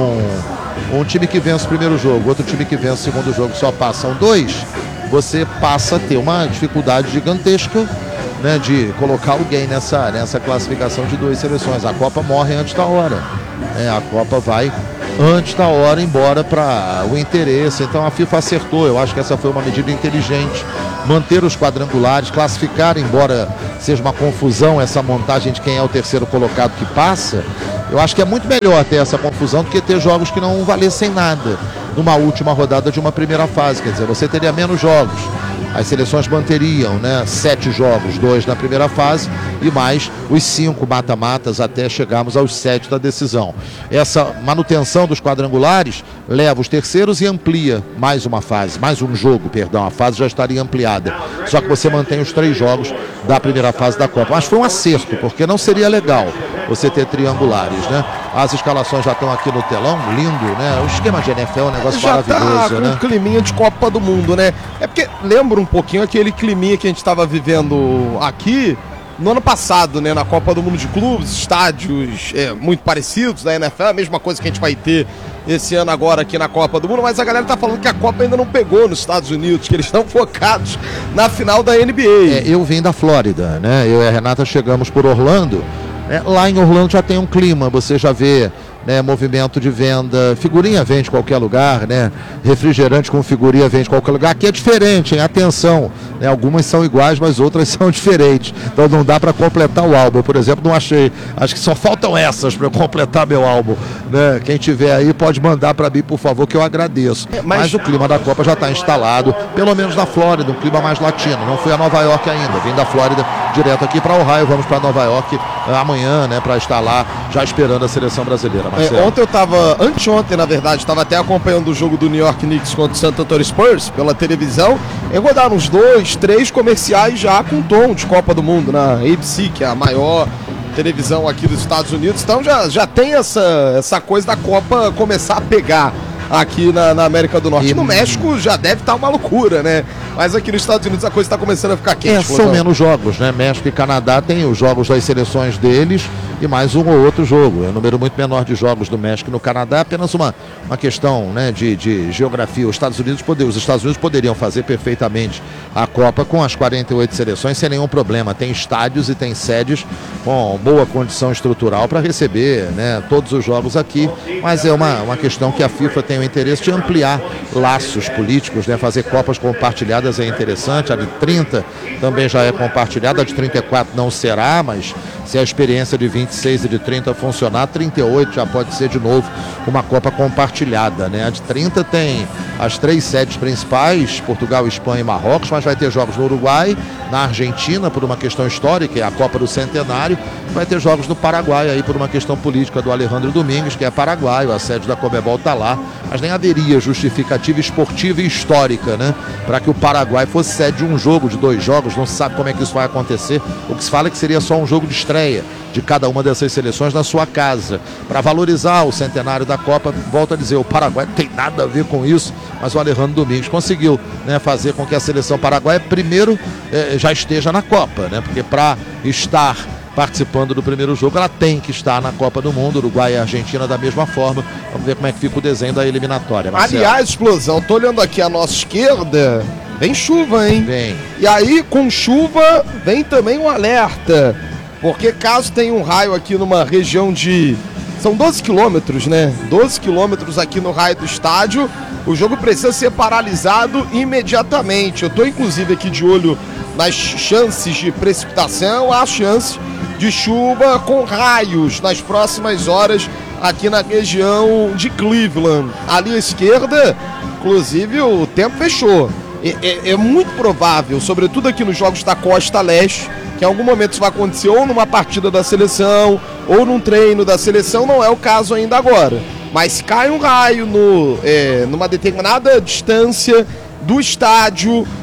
um, um, um time que vence o primeiro jogo, outro time que vence o segundo jogo, só passam dois, você passa a ter uma dificuldade gigantesca, né, de colocar alguém nessa, nessa classificação de duas seleções. A Copa morre antes da hora. É, a Copa vai antes da hora embora para o interesse. Então a FIFA acertou. Eu acho que essa foi uma medida inteligente. Manter os quadrangulares, classificar, embora seja uma confusão essa montagem de quem é o terceiro colocado que passa. Eu acho que é muito melhor ter essa confusão do que ter jogos que não valessem nada numa última rodada de uma primeira fase. Quer dizer, você teria menos jogos. As seleções manteriam, né, sete jogos, dois na primeira fase e mais os cinco mata-matas até chegarmos aos sete da decisão. Essa manutenção dos quadrangulares leva os terceiros e amplia mais uma fase, mais um jogo, perdão, a fase já estaria ampliada. Só que você mantém os três jogos da primeira fase da Copa. Mas foi um acerto, porque não seria legal você ter triangulares, né? As escalações já estão aqui no telão, lindo, né? O esquema de N F L é um negócio já maravilhoso, tá com né? um climinha de Copa do Mundo, né? É porque lembra um pouquinho aquele climinha que a gente estava vivendo aqui no ano passado, né? Na Copa do Mundo de Clubes, estádios é, muito parecidos da N F L, a mesma coisa que a gente vai ter esse ano agora aqui na Copa do Mundo, mas a galera tá falando que a Copa ainda não pegou nos Estados Unidos, que eles estão focados na final da N B A. É, eu vim da Flórida, né? Eu e a Renata chegamos por Orlando. É, lá em Orlando já tem um clima, você já vê, né, movimento de venda, figurinha vende em qualquer lugar, né? Refrigerante com figurinha vende em qualquer lugar. Aqui é diferente, hein? Atenção, né? Algumas são iguais, mas outras são diferentes. Então não dá para completar o álbum. Por exemplo, não achei. Acho que só faltam essas para eu completar meu álbum, né? Quem tiver aí pode mandar para mim, por favor, que eu agradeço. É, mas... mas o clima da Copa já está instalado, pelo menos na Flórida, um clima mais latino. Não fui a Nova York ainda. Vim da Flórida direto aqui para Ohio. Vamos para Nova York amanhã, né? Para estar lá já esperando a seleção brasileira. É, ontem eu tava, anteontem na verdade, estava até acompanhando o jogo do New York Knicks contra o San Antonio Spurs pela televisão. E rodaram uns dois, três comerciais já com tom de Copa do Mundo na A B C, que é a maior televisão aqui dos Estados Unidos. Então já, já tem essa, essa coisa da Copa começar a pegar aqui na, na América do Norte. E no México já deve estar uma loucura, né? Mas aqui nos Estados Unidos a coisa está começando a ficar quente. É, são menos jogos, né? México e Canadá tem os jogos das seleções deles e mais um ou outro jogo. É um número muito menor de jogos do México e no Canadá, apenas uma, uma questão, né, de, de geografia. Os Estados Unidos poder, os Estados Unidos poderiam fazer perfeitamente a Copa com as quarenta e oito seleções sem nenhum problema. Tem estádios e tem sedes com boa condição estrutural para receber, né, todos os jogos aqui, mas é uma, uma questão que a FIFA tem o interesse de ampliar laços políticos, né, fazer Copas compartilhadas é interessante. A de trinta também já é compartilhada, a de trinta e quatro não será, mas se a experiência de vinte e seis e de trinta funcionar, trinta e oito já pode ser de novo uma Copa compartilhada, né? A de trinta tem as três sedes principais, Portugal, Espanha e Marrocos, mas vai ter jogos no Uruguai, na Argentina por uma questão histórica, é a Copa do Centenário, vai ter jogos no Paraguai aí por uma questão política do Alejandro Domingues, que é paraguaio, a sede da Conmebol está lá, mas nem haveria justificativa esportiva e histórica, né, para que o Paraguai fosse sede de um jogo, de dois jogos, não se sabe como é que isso vai acontecer. O que se fala é que seria só um jogo de estreia de cada uma dessas seleções na sua casa, para valorizar o centenário da Copa. Volto a dizer, o Paraguai não tem nada a ver com isso, mas o Alejandro Domingues conseguiu, né, fazer com que a seleção paraguaia primeiro eh, já esteja na Copa, né, porque para estar participando do primeiro jogo, ela tem que estar na Copa do Mundo. Uruguai e Argentina da mesma forma. Vamos ver como é que fica o desenho da eliminatória, Marcelo. Aliás, explosão, tô olhando aqui à nossa esquerda, vem chuva, hein? Vem. E aí, com chuva, vem também um alerta, porque caso tenha um raio aqui numa região de... São doze quilômetros, né? doze quilômetros aqui no raio do estádio, o jogo precisa ser paralisado imediatamente. Eu tô, inclusive, aqui de olho nas chances de precipitação, há chances de chuva com raios nas próximas horas aqui na região de Cleveland. Ali à esquerda, inclusive, o tempo fechou. É, é, é muito provável, sobretudo aqui nos jogos da Costa Leste, que em algum momento isso vai acontecer ou numa partida da seleção ou num treino da seleção. Não é o caso ainda agora. Mas se cai um raio no, é, numa determinada distância do estádio,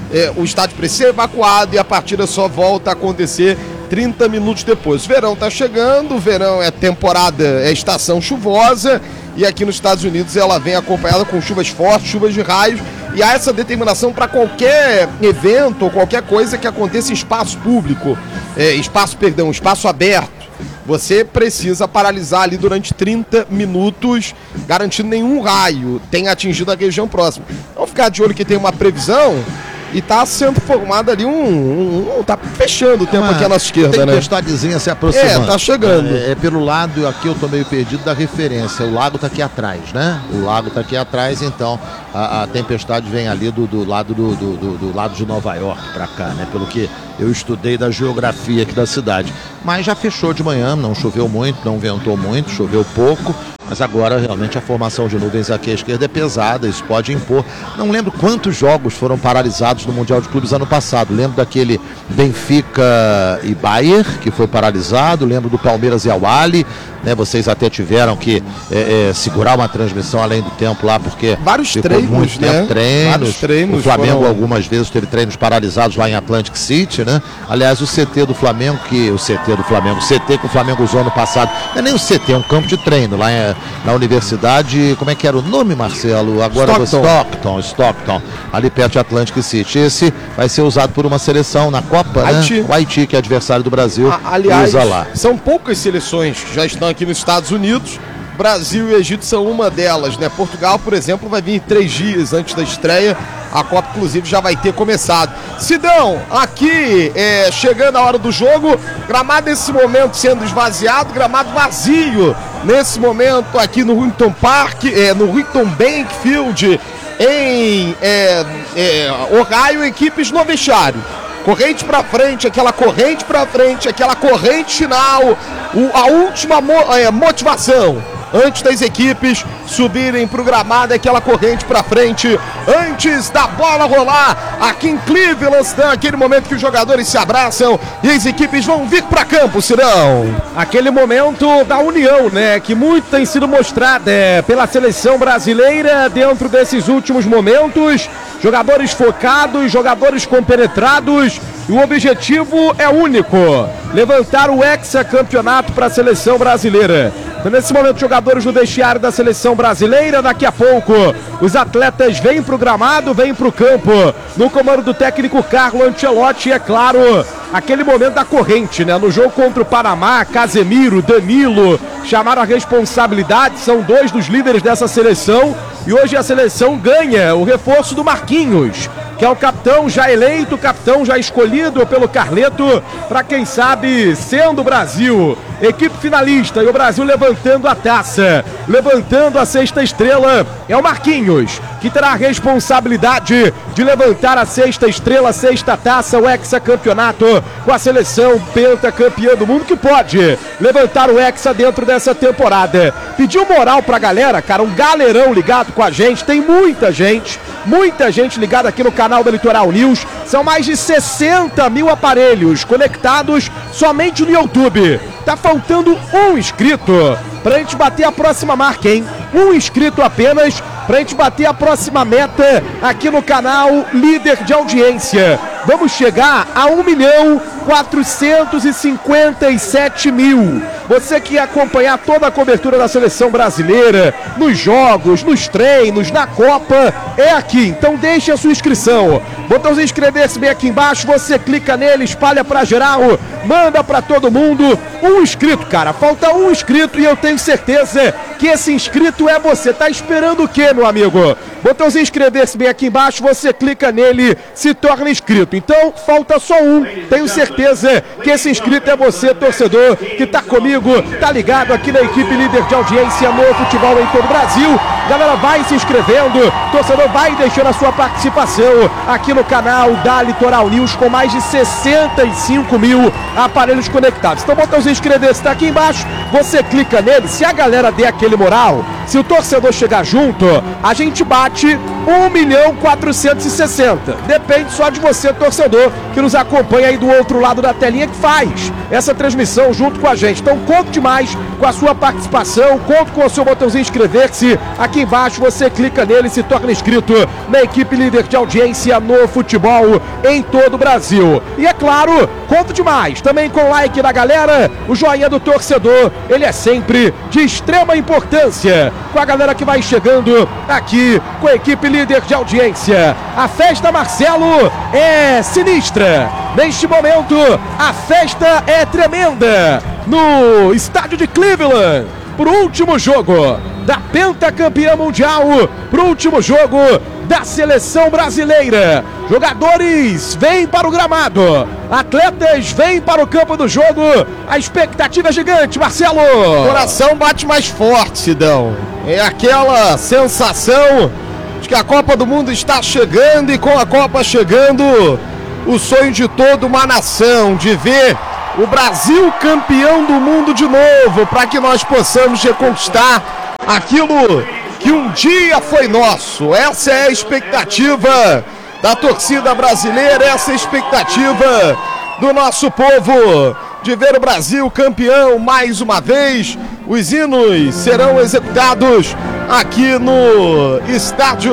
é, o estádio precisa ser evacuado e a partida só volta a acontecer trinta minutos depois. O verão está chegando, o verão é temporada, é estação chuvosa, e aqui nos Estados Unidos ela vem acompanhada com chuvas fortes, chuvas de raios, e há essa determinação para qualquer evento ou qualquer coisa que aconteça em espaço público, é, espaço, perdão, espaço aberto. Você precisa paralisar ali durante trinta minutos, garantindo nenhum raio tenha atingido a região próxima. Vamos ficar de olho que tem uma previsão. E tá sendo formado ali um, um, um... Tá fechando o tempo ah, aqui à nossa esquerda, né? Tempestadezinha se aproximando. É, tá chegando. É, é pelo lado, aqui eu tô meio perdido da referência. O lago tá aqui atrás, né? O lago tá aqui atrás, então a, a tempestade vem ali do, do lado do, do, do, do lado de Nova York pra cá, né? Pelo que eu estudei da geografia aqui da cidade. Mas já fechou de manhã, não choveu muito, não ventou muito, choveu pouco. Mas agora realmente a formação de nuvens aqui à esquerda é pesada, isso pode impor. Não lembro quantos jogos foram paralisados no Mundial de Clubes ano passado. Lembro daquele Benfica e Bayern, que foi paralisado. Lembro do Palmeiras e Al-Ahly, né? Vocês até tiveram que é, é, segurar uma transmissão além do tempo lá, porque vários treinos, muito né? tempo treinos. Vários treinos. O Flamengo foram... algumas vezes teve treinos paralisados lá em Atlantic City, né? Aliás, o C T do Flamengo, que o C T do Flamengo, o C T que o Flamengo usou no passado, não é nem o C T, é um campo de treino lá em, na universidade, como é que era o nome, Marcelo? Agora Stockton. Stockton, Stockton, ali perto de Atlantic City. Esse vai ser usado por uma seleção na Copa, Haiti. né? O Haiti, que é adversário do Brasil, A, aliás, usa lá. São poucas seleções que já estão aqui nos Estados Unidos. Brasil e Egito são uma delas, né? Portugal, por exemplo, vai vir três dias antes da estreia. A Copa, inclusive, já vai ter começado. Sidão, aqui, é, chegando a hora do jogo, gramado nesse momento sendo esvaziado, gramado vazio nesse momento aqui no Huffington Park, é, no Huffington Bank Field, em é, é, Ohio, equipes no vestiário. Corrente pra frente, aquela corrente pra frente, aquela corrente final, o, a última mo, é, motivação antes das equipes subirem pro gramado, aquela corrente pra frente, antes da bola rolar aqui em Cleveland, naquele momento que os jogadores se abraçam e as equipes vão vir pra campo, Cirão. Aquele momento da união, né, que muito tem sido mostrada é, pela seleção brasileira dentro desses últimos momentos, jogadores focados, jogadores compenetrados, e o objetivo é único, levantar o hexacampeonato para a seleção brasileira. Então, nesse momento, jogadores no vestiário da seleção brasileira. Daqui a pouco, os atletas vêm para o gramado, vêm para o campo, no comando do técnico Carlo Ancelotti. E, é claro, aquele momento da corrente, né? No jogo contra o Panamá, Casemiro, Danilo chamaram a responsabilidade, são dois dos líderes dessa seleção. E hoje a seleção ganha o reforço do Marquinhos, que é o capitão já eleito, capitão já escolhido pelo Carleto, para quem sabe, sendo o Brasil equipe finalista e o Brasil levantando a taça, levantando a sexta estrela, é o Marquinhos, que terá a responsabilidade de levantar a sexta estrela, a sexta taça, o hexacampeonato com a seleção pentacampeã do mundo, que pode levantar o hexa dentro dessa temporada. Pediu moral pra galera, cara, um galerão ligado com a gente, tem muita gente, muita gente ligada aqui no canal da Litoral News, são mais de sessenta mil aparelhos conectados somente no YouTube. Tá faltando um inscrito pra gente bater a próxima marca, hein? Um inscrito apenas pra gente bater a próxima meta aqui no canal líder de audiência. Vamos chegar a um milhão quatrocentos e cinquenta e sete mil. Você que acompanhar toda a cobertura da seleção brasileira, nos jogos, nos treinos, na Copa, é aqui. Então deixe a sua inscrição. Botãozinho inscrever-se bem aqui embaixo, você clica nele, espalha pra geral, manda pra todo mundo. Um inscrito, cara, falta um inscrito e eu tenho certeza que esse inscrito é você. Tá esperando o quê, meu amigo? Botãozinho inscrever-se bem aqui embaixo, você clica nele, se torna inscrito. Então, falta só um. Tenho certeza que esse inscrito é você, torcedor, que tá comigo, tá ligado aqui na equipe líder de audiência no futebol em todo o Brasil. Galera, vai se inscrevendo, torcedor, vai deixando a sua participação aqui no canal da Litoral News, com mais de sessenta e cinco mil aparelhos conectados. Então, botãozinho inscrever-se tá aqui embaixo, você clica nele. Se a galera der aquele moral, se o torcedor chegar junto, a gente bate um milhão quatrocentos e sessenta. Depende só de você, torcedor, que nos acompanha aí do outro lado da telinha, que faz essa transmissão junto com a gente. Então conto demais com a sua participação, conto com o seu botãozinho inscrever-se. Aqui embaixo você clica nele e se torna inscrito na equipe líder de audiência no futebol em todo o Brasil. E é claro, conto demais também com o like da galera, o joinha do torcedor, ele é sempre de extrema importância. Com a galera que vai chegando aqui com a equipe líder de audiência. A festa, Marcelo, é sinistra. Neste momento, a festa é tremenda no estádio de Cleveland, pro último jogo da pentacampeã mundial, pro último jogo da seleção brasileira. Jogadores vêm para o gramado, atletas vêm para o campo do jogo. A expectativa é gigante, Marcelo. O coração bate mais forte, Sidão. É aquela sensação de que a Copa do Mundo está chegando, e com a Copa chegando, o sonho de toda uma nação de ver o Brasil campeão do mundo de novo, para que nós possamos reconquistar aquilo que um dia foi nosso. Essa é a expectativa da torcida brasileira, essa é a expectativa do nosso povo, de ver o Brasil campeão mais uma vez. Os hinos serão executados aqui no estádio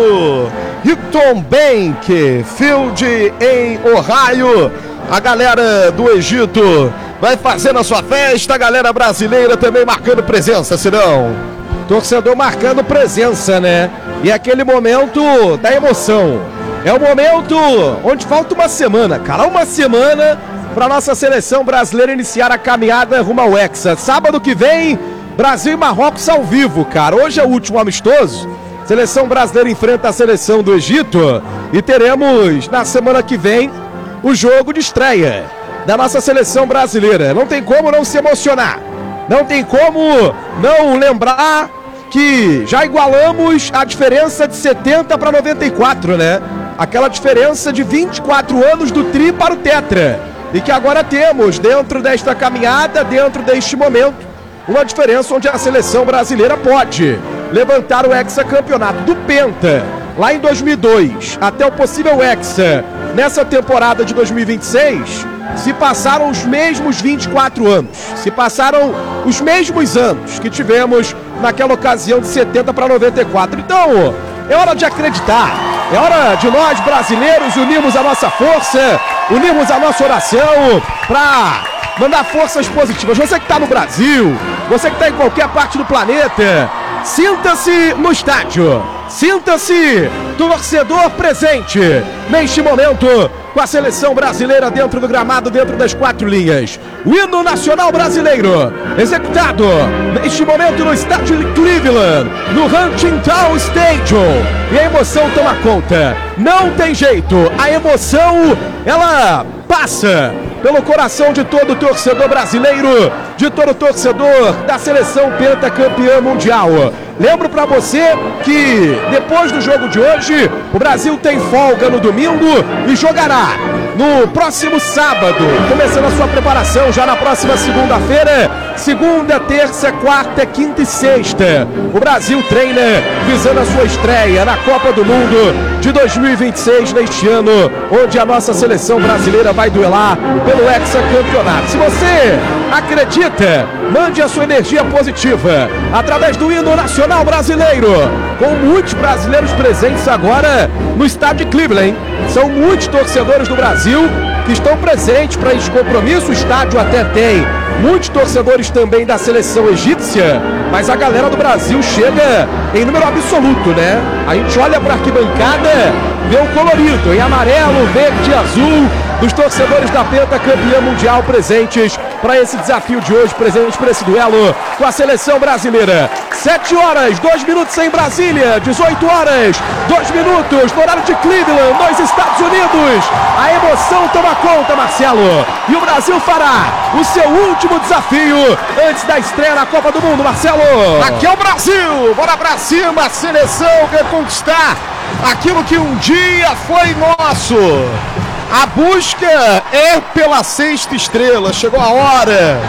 Hilton Bank Field em Ohio. A galera do Egito vai fazendo a sua festa, a galera brasileira também marcando presença, Sidão. Torcedor marcando presença, né? E aquele momento da emoção. É o momento onde falta uma semana, cara, uma semana para nossa seleção brasileira iniciar a caminhada rumo ao Hexa. Sábado que vem, Brasil e Marrocos ao vivo, cara. Hoje é o último amistoso. Seleção brasileira enfrenta a seleção do Egito e teremos na semana que vem o jogo de estreia da nossa seleção brasileira. Não tem como não se emocionar. Não tem como não lembrar que já igualamos a diferença de setenta para noventa e quatro, né? Aquela diferença de vinte e quatro anos do tri para o tetra. E que agora temos, dentro desta caminhada, dentro deste momento, uma diferença onde a seleção brasileira pode levantar o hexacampeonato do Penta, lá em dois mil e dois, até o possível hexa nessa temporada de dois mil e vinte e seis, se passaram os mesmos vinte e quatro anos, se passaram os mesmos anos que tivemos naquela ocasião de setenta para noventa e quatro. Então, é hora de acreditar, é hora de nós brasileiros unirmos a nossa força, unirmos a nossa oração para mandar forças positivas. Você que está no Brasil, você que está em qualquer parte do planeta, sinta-se no estádio, sinta-se torcedor presente neste momento com a seleção brasileira dentro do gramado, dentro das quatro linhas. O hino nacional brasileiro executado neste momento no estádio de Cleveland, no Huntington Stadium, e a emoção toma conta. Não tem jeito, a emoção ela passa pelo coração de todo torcedor brasileiro, de todo torcedor da seleção pentacampeã mundial. Lembro para você que depois do jogo de hoje, o Brasil tem folga no domingo e jogará no próximo sábado, começando a sua preparação já na próxima segunda-feira, segunda, terça, quarta, quinta e sexta. O Brasil treina visando a sua estreia na Copa do Mundo de dois mil e vinte e seis, neste ano, onde a nossa seleção brasileira vai duelar pelo hexacampeonato. Se você acredita, mande a sua energia positiva através do hino nacional brasileiro, com muitos brasileiros presentes agora no estádio de Cleveland, hein? São muitos torcedores do Brasil que estão presentes para este compromisso. O estádio até tem muitos torcedores também da seleção egípcia, mas a galera do Brasil chega em número absoluto, né? A gente olha para a arquibancada, vê o colorido em amarelo, verde e azul dos torcedores da pentacampeã mundial presentes para esse desafio de hoje, presentes para esse duelo com a seleção brasileira. sete horas, dois minutos em Brasília, dezoito horas, dois minutos no horário de Cleveland, nos Estados Unidos. A emoção toma conta, Marcelo, e o Brasil fará o seu último desafio antes da estreia na Copa do Mundo, Marcelo. Aqui é o Brasil, bora pra cima, a seleção quer conquistar aquilo que um dia foi nosso. A busca é pela sexta estrela. Chegou a hora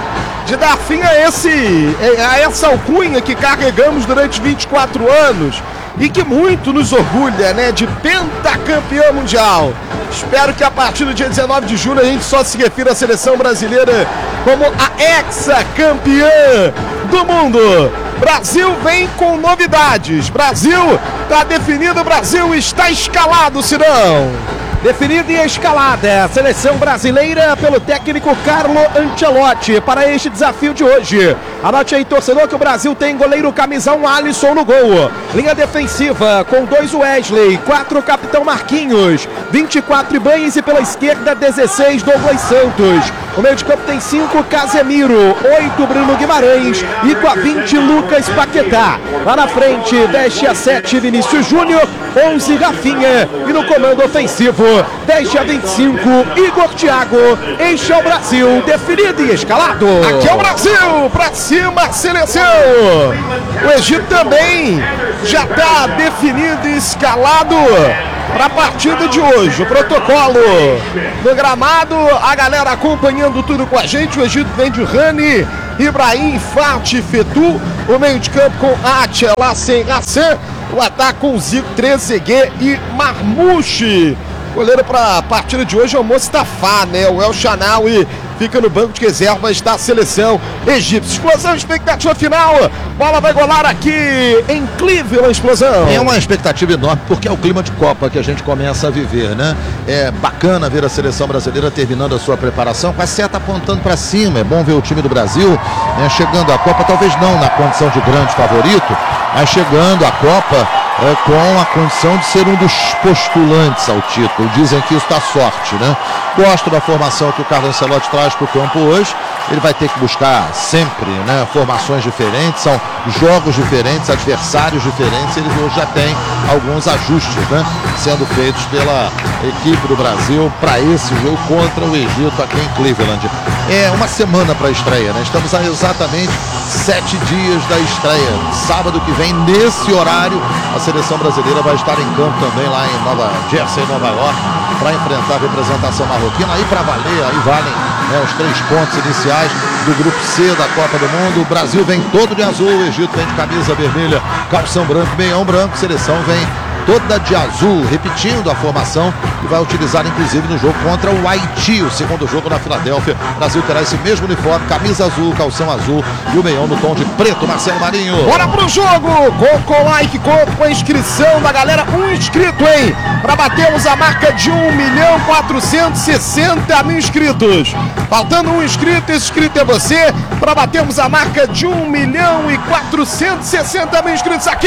de dar fim a, esse, a essa alcunha que carregamos durante vinte e quatro anos e que muito nos orgulha, né, de pentacampeão mundial. Espero que a partir do dia dezenove de julho a gente só se refira à seleção brasileira como a ex-campeã do mundo. Brasil vem com novidades. Brasil está definido, Brasil está escalado, Cirão. Definida e escalada a seleção brasileira pelo técnico Carlo Ancelotti para este desafio de hoje. Anote aí, torcedor, que o Brasil tem goleiro camisa um Alisson no gol. Linha defensiva com dois Wesley, quatro capitão Marquinhos, vinte e quatro Ibanez e pela esquerda dezesseis Douglas Santos. O meio de campo tem cinco Casemiro, oito Bruno Guimarães e com a vinte Lucas Paquetá. Lá na frente, dez a sete Vinícius Júnior, onze Rafinha e no comando ofensivo dez a vinte e cinco Igor Thiago. Este é o Brasil definido e escalado. Aqui é o Brasil, pra cima seleção. O Egito também já está definido e escalado para a partida de hoje. O protocolo no gramado, a galera acompanhando tudo com a gente. O Egito vem de Rani, Ibrahim, Fatih, Fetu. O meio de campo com Atia, Lassen, Hassan. O ataque com Zico, Trezeguet e Marmouche. Goleiro para a partida de hoje é o Mostafa, né? O El Shanawi fica no banco de reservas da seleção egípcia. Explosão, expectativa final. Bola vai golar aqui em Cleveland, explosão. É uma expectativa enorme, porque é o clima de Copa que a gente começa a viver, né? É bacana ver a seleção brasileira terminando a sua preparação com a seta apontando para cima. É bom ver o time do Brasil, né, chegando à Copa, talvez não na condição de grande favorito, mas chegando à Copa é, com a condição de ser um dos postulantes ao título. Dizem que isso dá sorte, né? Gosto da formação que o Carlo Ancelotti traz para o campo hoje. Ele vai ter que buscar sempre, né, formações diferentes, são jogos diferentes, adversários diferentes. Ele hoje já tem alguns ajustes, né, sendo feitos pela equipe do Brasil para esse jogo contra o Egito aqui em Cleveland. É uma semana para a estreia, né? Estamos a exatamente sete dias da estreia. Sábado que vem, nesse horário, a seleção brasileira vai estar em campo também lá em Nova Jersey, Nova York, para enfrentar a representação marroquina. Aí para valer, aí valem, né, os três pontos iniciais do grupo C da Copa do Mundo. O Brasil vem todo de azul, o Egito vem de camisa vermelha, calção branco, meião branco. Seleção vem toda de azul, repetindo a formação e vai utilizar inclusive no jogo contra o Haiti, o segundo jogo na Filadélfia. O Brasil terá esse mesmo uniforme, camisa azul, calção azul e o meião no tom de preto. Marcelo Marinho. Bora pro jogo! Conto com like, conto com a inscrição da galera. Um inscrito, hein? Para batermos a marca de um milhão quatrocentos e sessenta mil inscritos. Faltando um inscrito, esse inscrito é você. Para batermos a marca de um milhão e quatrocentos e sessenta mil inscritos aqui.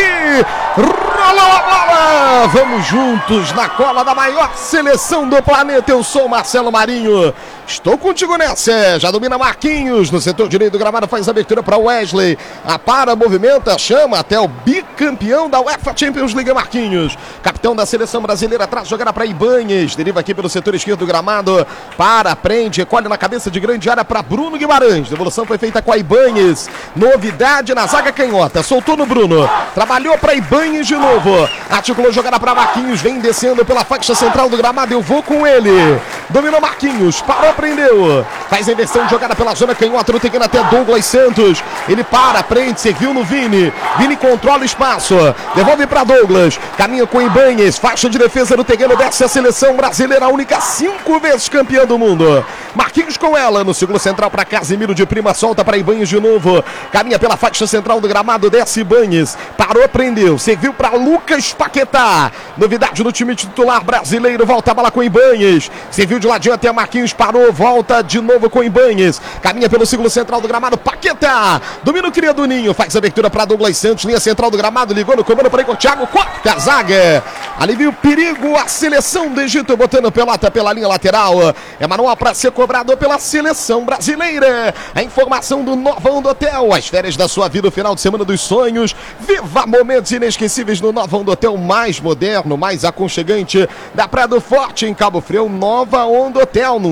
Rolou a bola! Vamos juntos na cola da maior seleção do planeta. Eu sou o Marcelo Marinho. Estou contigo nessa. Já domina Marquinhos no setor direito do gramado. Faz a abertura para Wesley. Apara, movimenta, chama até o bicampeão da UEFA Champions League, Marquinhos. Capitão da seleção brasileira atrás, jogada para Ibanez. Deriva aqui pelo setor esquerdo do gramado. Para, prende, recolhe na cabeça de grande área para Bruno Guimarães. Devolução foi feita com a Ibanez. Novidade na zaga canhota. Soltou no Bruno. Trabalhou para Ibanez de novo. Articulou jogada para Marquinhos. Vem descendo pela faixa central do gramado. Eu vou com ele. Dominou Marquinhos. Parou, prendeu. Faz a inversão de jogada pela zona canhota. No terreno até Douglas Santos. Ele para, prende, serviu no Vini. Vini controla o espaço. Devolve para Douglas. Caminha com Ibanez. Faixa de defesa no terreno. Desce a seleção brasileira. A única cinco vezes campeã do mundo. Marquinhos com ela. No círculo central para Casemiro de prima. Solta para Ibanez de novo. Caminha pela faixa central do gramado. Desce Ibanez. Parou, prendeu. Serviu para Lucas Paquetá. Novidade no time titular brasileiro. Volta a bola com Ibanez. Serviu de ladinho até Marquinhos. Parou. Volta de novo com Ibanez. Caminha pelo círculo central do gramado. Paquetá. Domina o cria do Ninho. Faz a abertura para Douglas Santos. Linha central do gramado. Ligou no comando para Igor Thiago. Corta a zaga. Alivia o perigo. A seleção do Egito botando pelota pela linha lateral. É manual para ser cobrado pela seleção brasileira. A informação do Novão do Hotel. As férias da sua vida. O final de semana dos sonhos. Viva momentos inesquecíveis no Novão do Hotel, mais moderno, mais aconchegante da Praia do Forte, em Cabo Frio. Nova Onda Hotel no Instagram.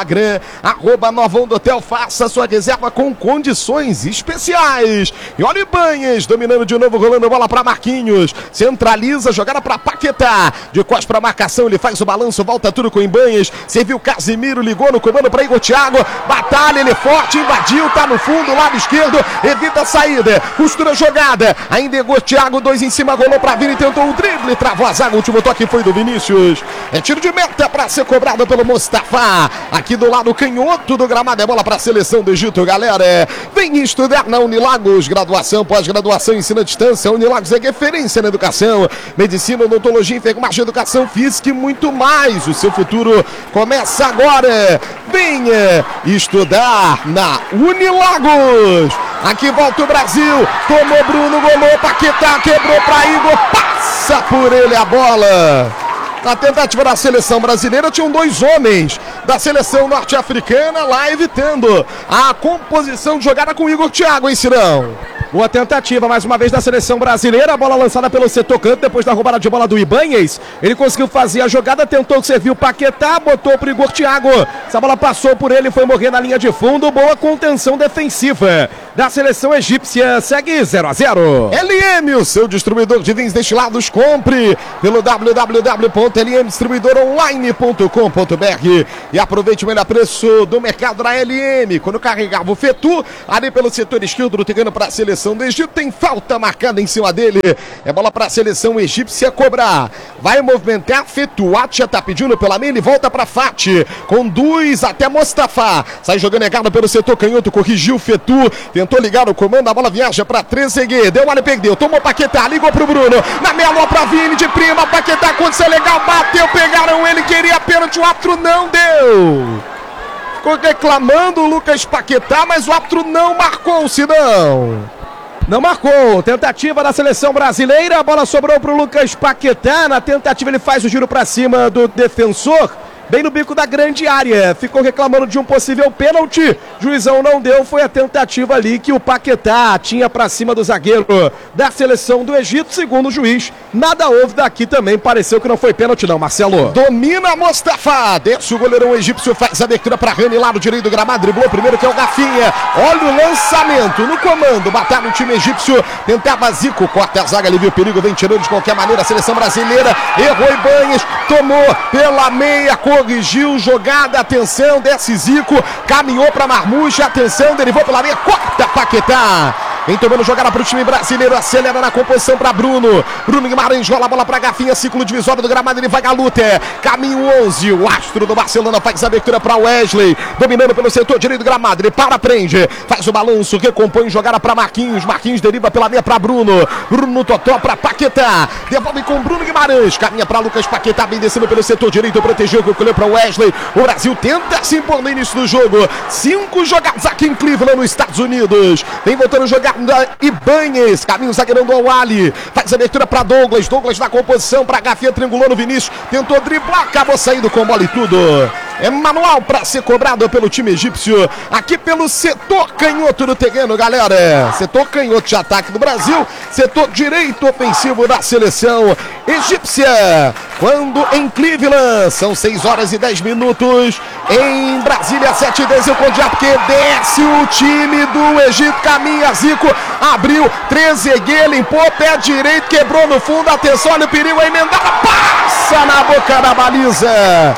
Instagram, arroba Novão do Hotel, faça sua reserva com condições especiais. E olha o Ibanhas, dominando de novo, rolando bola para Marquinhos, centraliza, jogada para Paquetá, de costas para marcação, ele faz o balanço, volta tudo com o Ibanhas, serviu Casimiro, ligou no comando para Igor Thiago, batalha, ele forte, invadiu, tá no fundo, lado esquerdo, evita a saída, costura a jogada, ainda Igor Thiago, dois em cima, rolou para Vini, tentou o drible, travou a zaga, o último toque foi do Vinícius, é tiro de meta para ser cobrado pelo Mustafa, aqui do lado canhoto do gramado, é bola para a seleção do Egito, galera, vem estudar na Unilagos, graduação, pós-graduação, ensino à distância, Unilagos é referência na educação, medicina, odontologia, enfermagem, educação física e muito mais, o seu futuro começa agora, venha estudar na Unilagos, aqui volta o Brasil, tomou Bruno, golou, Paquetá, quebrou para Igor, passa por ele a bola. Na tentativa da seleção brasileira, tinham dois homens da seleção norte-africana lá evitando a composição de jogada com o Igor Thiago, hein, Cirão? Boa tentativa, mais uma vez, da seleção brasileira. A bola lançada pelo setor canto, depois da roubada de bola do Ibanhas. Ele conseguiu fazer a jogada, tentou servir o Paquetá, botou pro Igor Thiago. Essa bola passou por ele, foi morrer na linha de fundo. Boa contenção defensiva da seleção egípcia. Segue zero a zero. L M, o seu distribuidor de vinhos destilados, compre pelo w w w ponto l m distribuidor online ponto com ponto b r e aproveite o melhor preço do mercado da L M. Quando carregava o Fetu, ali pelo setor esquerdo do terreno para a seleção do Egito, tem falta marcada em cima dele, é bola para a seleção egípcia cobrar, vai movimentar, Fetu, Atia tá pedindo pela meia, ele volta para Fati, conduz até Mustafa, sai jogando errado pelo setor canhoto, corrigiu Fetu, tentou ligar o comando, a bola viaja para Trezeguet, deu mole, perdeu, tomou Paquetá, ligou pro Bruno, na meia lua pra Vini, de prima, Paquetá, aconteceu legal, bateu, pegaram ele, queria pênalti, o árbitro não deu. Ficou reclamando o Lucas Paquetá, mas o árbitro não marcou, Sidão. Não marcou, tentativa da seleção brasileira, a bola sobrou para o Lucas Paquetá, na tentativa ele faz o giro para cima do defensor, bem no bico da grande área, ficou reclamando de um possível pênalti, juizão não deu, foi a tentativa ali que o Paquetá tinha para cima do zagueiro da seleção do Egito, segundo o juiz, nada houve daqui também, pareceu que não foi pênalti não, Marcelo. Domina Mustafa, desce o goleirão egípcio, faz a abertura para Rani, lado direito do gramado, driblou primeiro que é o Rafinha, olha o lançamento no comando, batalha no time egípcio, tentava Zico, corta a zaga, ali viu o perigo, vem tirando de qualquer maneira a seleção brasileira, errou Ibanhas, tomou pela meia, corrigiu jogada, atenção, desce Zico, caminhou para Marmouche, atenção, derivou pela meia, corta Paquetá. Vem tomando jogada para o time brasileiro, acelera na composição para Bruno. Bruno Guimarães rola a bola para Garfinha, círculo divisório do gramado, ele vai à luta. Caminho onze, o astro do Barcelona faz a abertura para Wesley, dominando pelo setor direito do gramado, ele para, prende, faz o balanço, recompõe jogada para Marquinhos. Marquinhos deriva pela meia para Bruno. Bruno Totó para Paquetá, devolve com Bruno Guimarães, caminha para Lucas Paquetá, bem descendo pelo setor direito, protegeu, recolheu para Wesley. O Brasil tenta se impor no início do jogo. Cinco jogadas aqui em Cleveland, nos Estados Unidos. Vem voltando a jogar Ibanhas, caminho zagueirando ao Ali, faz a abertura para Douglas, Douglas na composição para Garfinha, triangulou no Vinícius, tentou driblar, acabou saindo com bola e tudo. É manual para ser cobrado pelo time egípcio, aqui pelo setor canhoto do terreno, galera. Setor canhoto de ataque do Brasil, setor direito ofensivo da seleção egípcia. Quando em Cleveland, são seis horas e dez minutos, em Brasília, sete e dez, o Condiá, porque desce o time do Egito, caminha Zico, abriu, Trezeguet, limpou, pé direito, quebrou no fundo, atenção, olha o perigo, a emendada, passa na boca da baliza.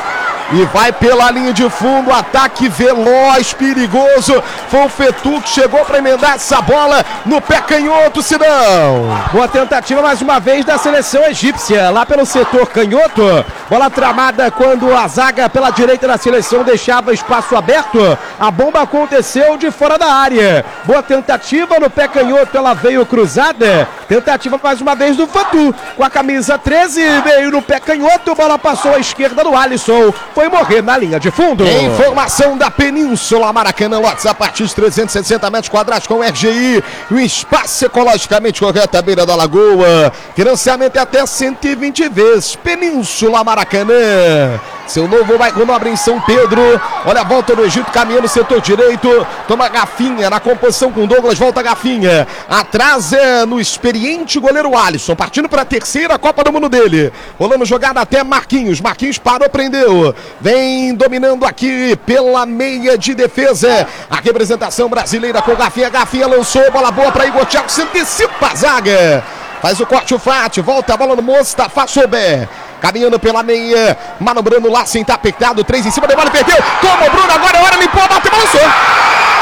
E vai pela linha de fundo, ataque veloz, perigoso. Foi o Fetu que chegou para emendar essa bola no pé canhoto, Sidão. Boa tentativa mais uma vez da seleção egípcia, lá pelo setor canhoto. Bola tramada quando a zaga pela direita da seleção deixava espaço aberto. A bomba aconteceu de fora da área. Boa tentativa no pé canhoto, ela veio cruzada. Tentativa mais uma vez do Fetu, com a camisa treze, veio no pé canhoto. Bola passou à esquerda do Alisson. Foi morrer na linha de fundo. Informação da Península Maracanã, lotes a partir de trezentos e sessenta metros quadrados com R G I, o espaço ecologicamente correto à beira da lagoa, financiamento é até cento e vinte vezes. Península Maracanã. Maracanã. Seu novo bairro nobre em São Pedro. Olha a volta do Egito caminhando no setor direito. Toma Gafinha na composição com Douglas. Volta Gafinha. Atrás é no experiente goleiro Alisson. Partindo para a terceira Copa do Mundo dele. Rolando jogada até Marquinhos. Marquinhos parou, prendeu. Vem dominando aqui pela meia de defesa. A representação brasileira com Gafinha. Gafinha lançou. Bola boa para Igor Thiago. Se antecipa a zaga. Faz o corte o Fati. Volta a bola no Mustafa Sober. Caminhando pela meia, manobrando lá sem estar apertado, três em cima, demora, perdeu, toma o Bruno, agora é hora, limpou, bateu, balançou.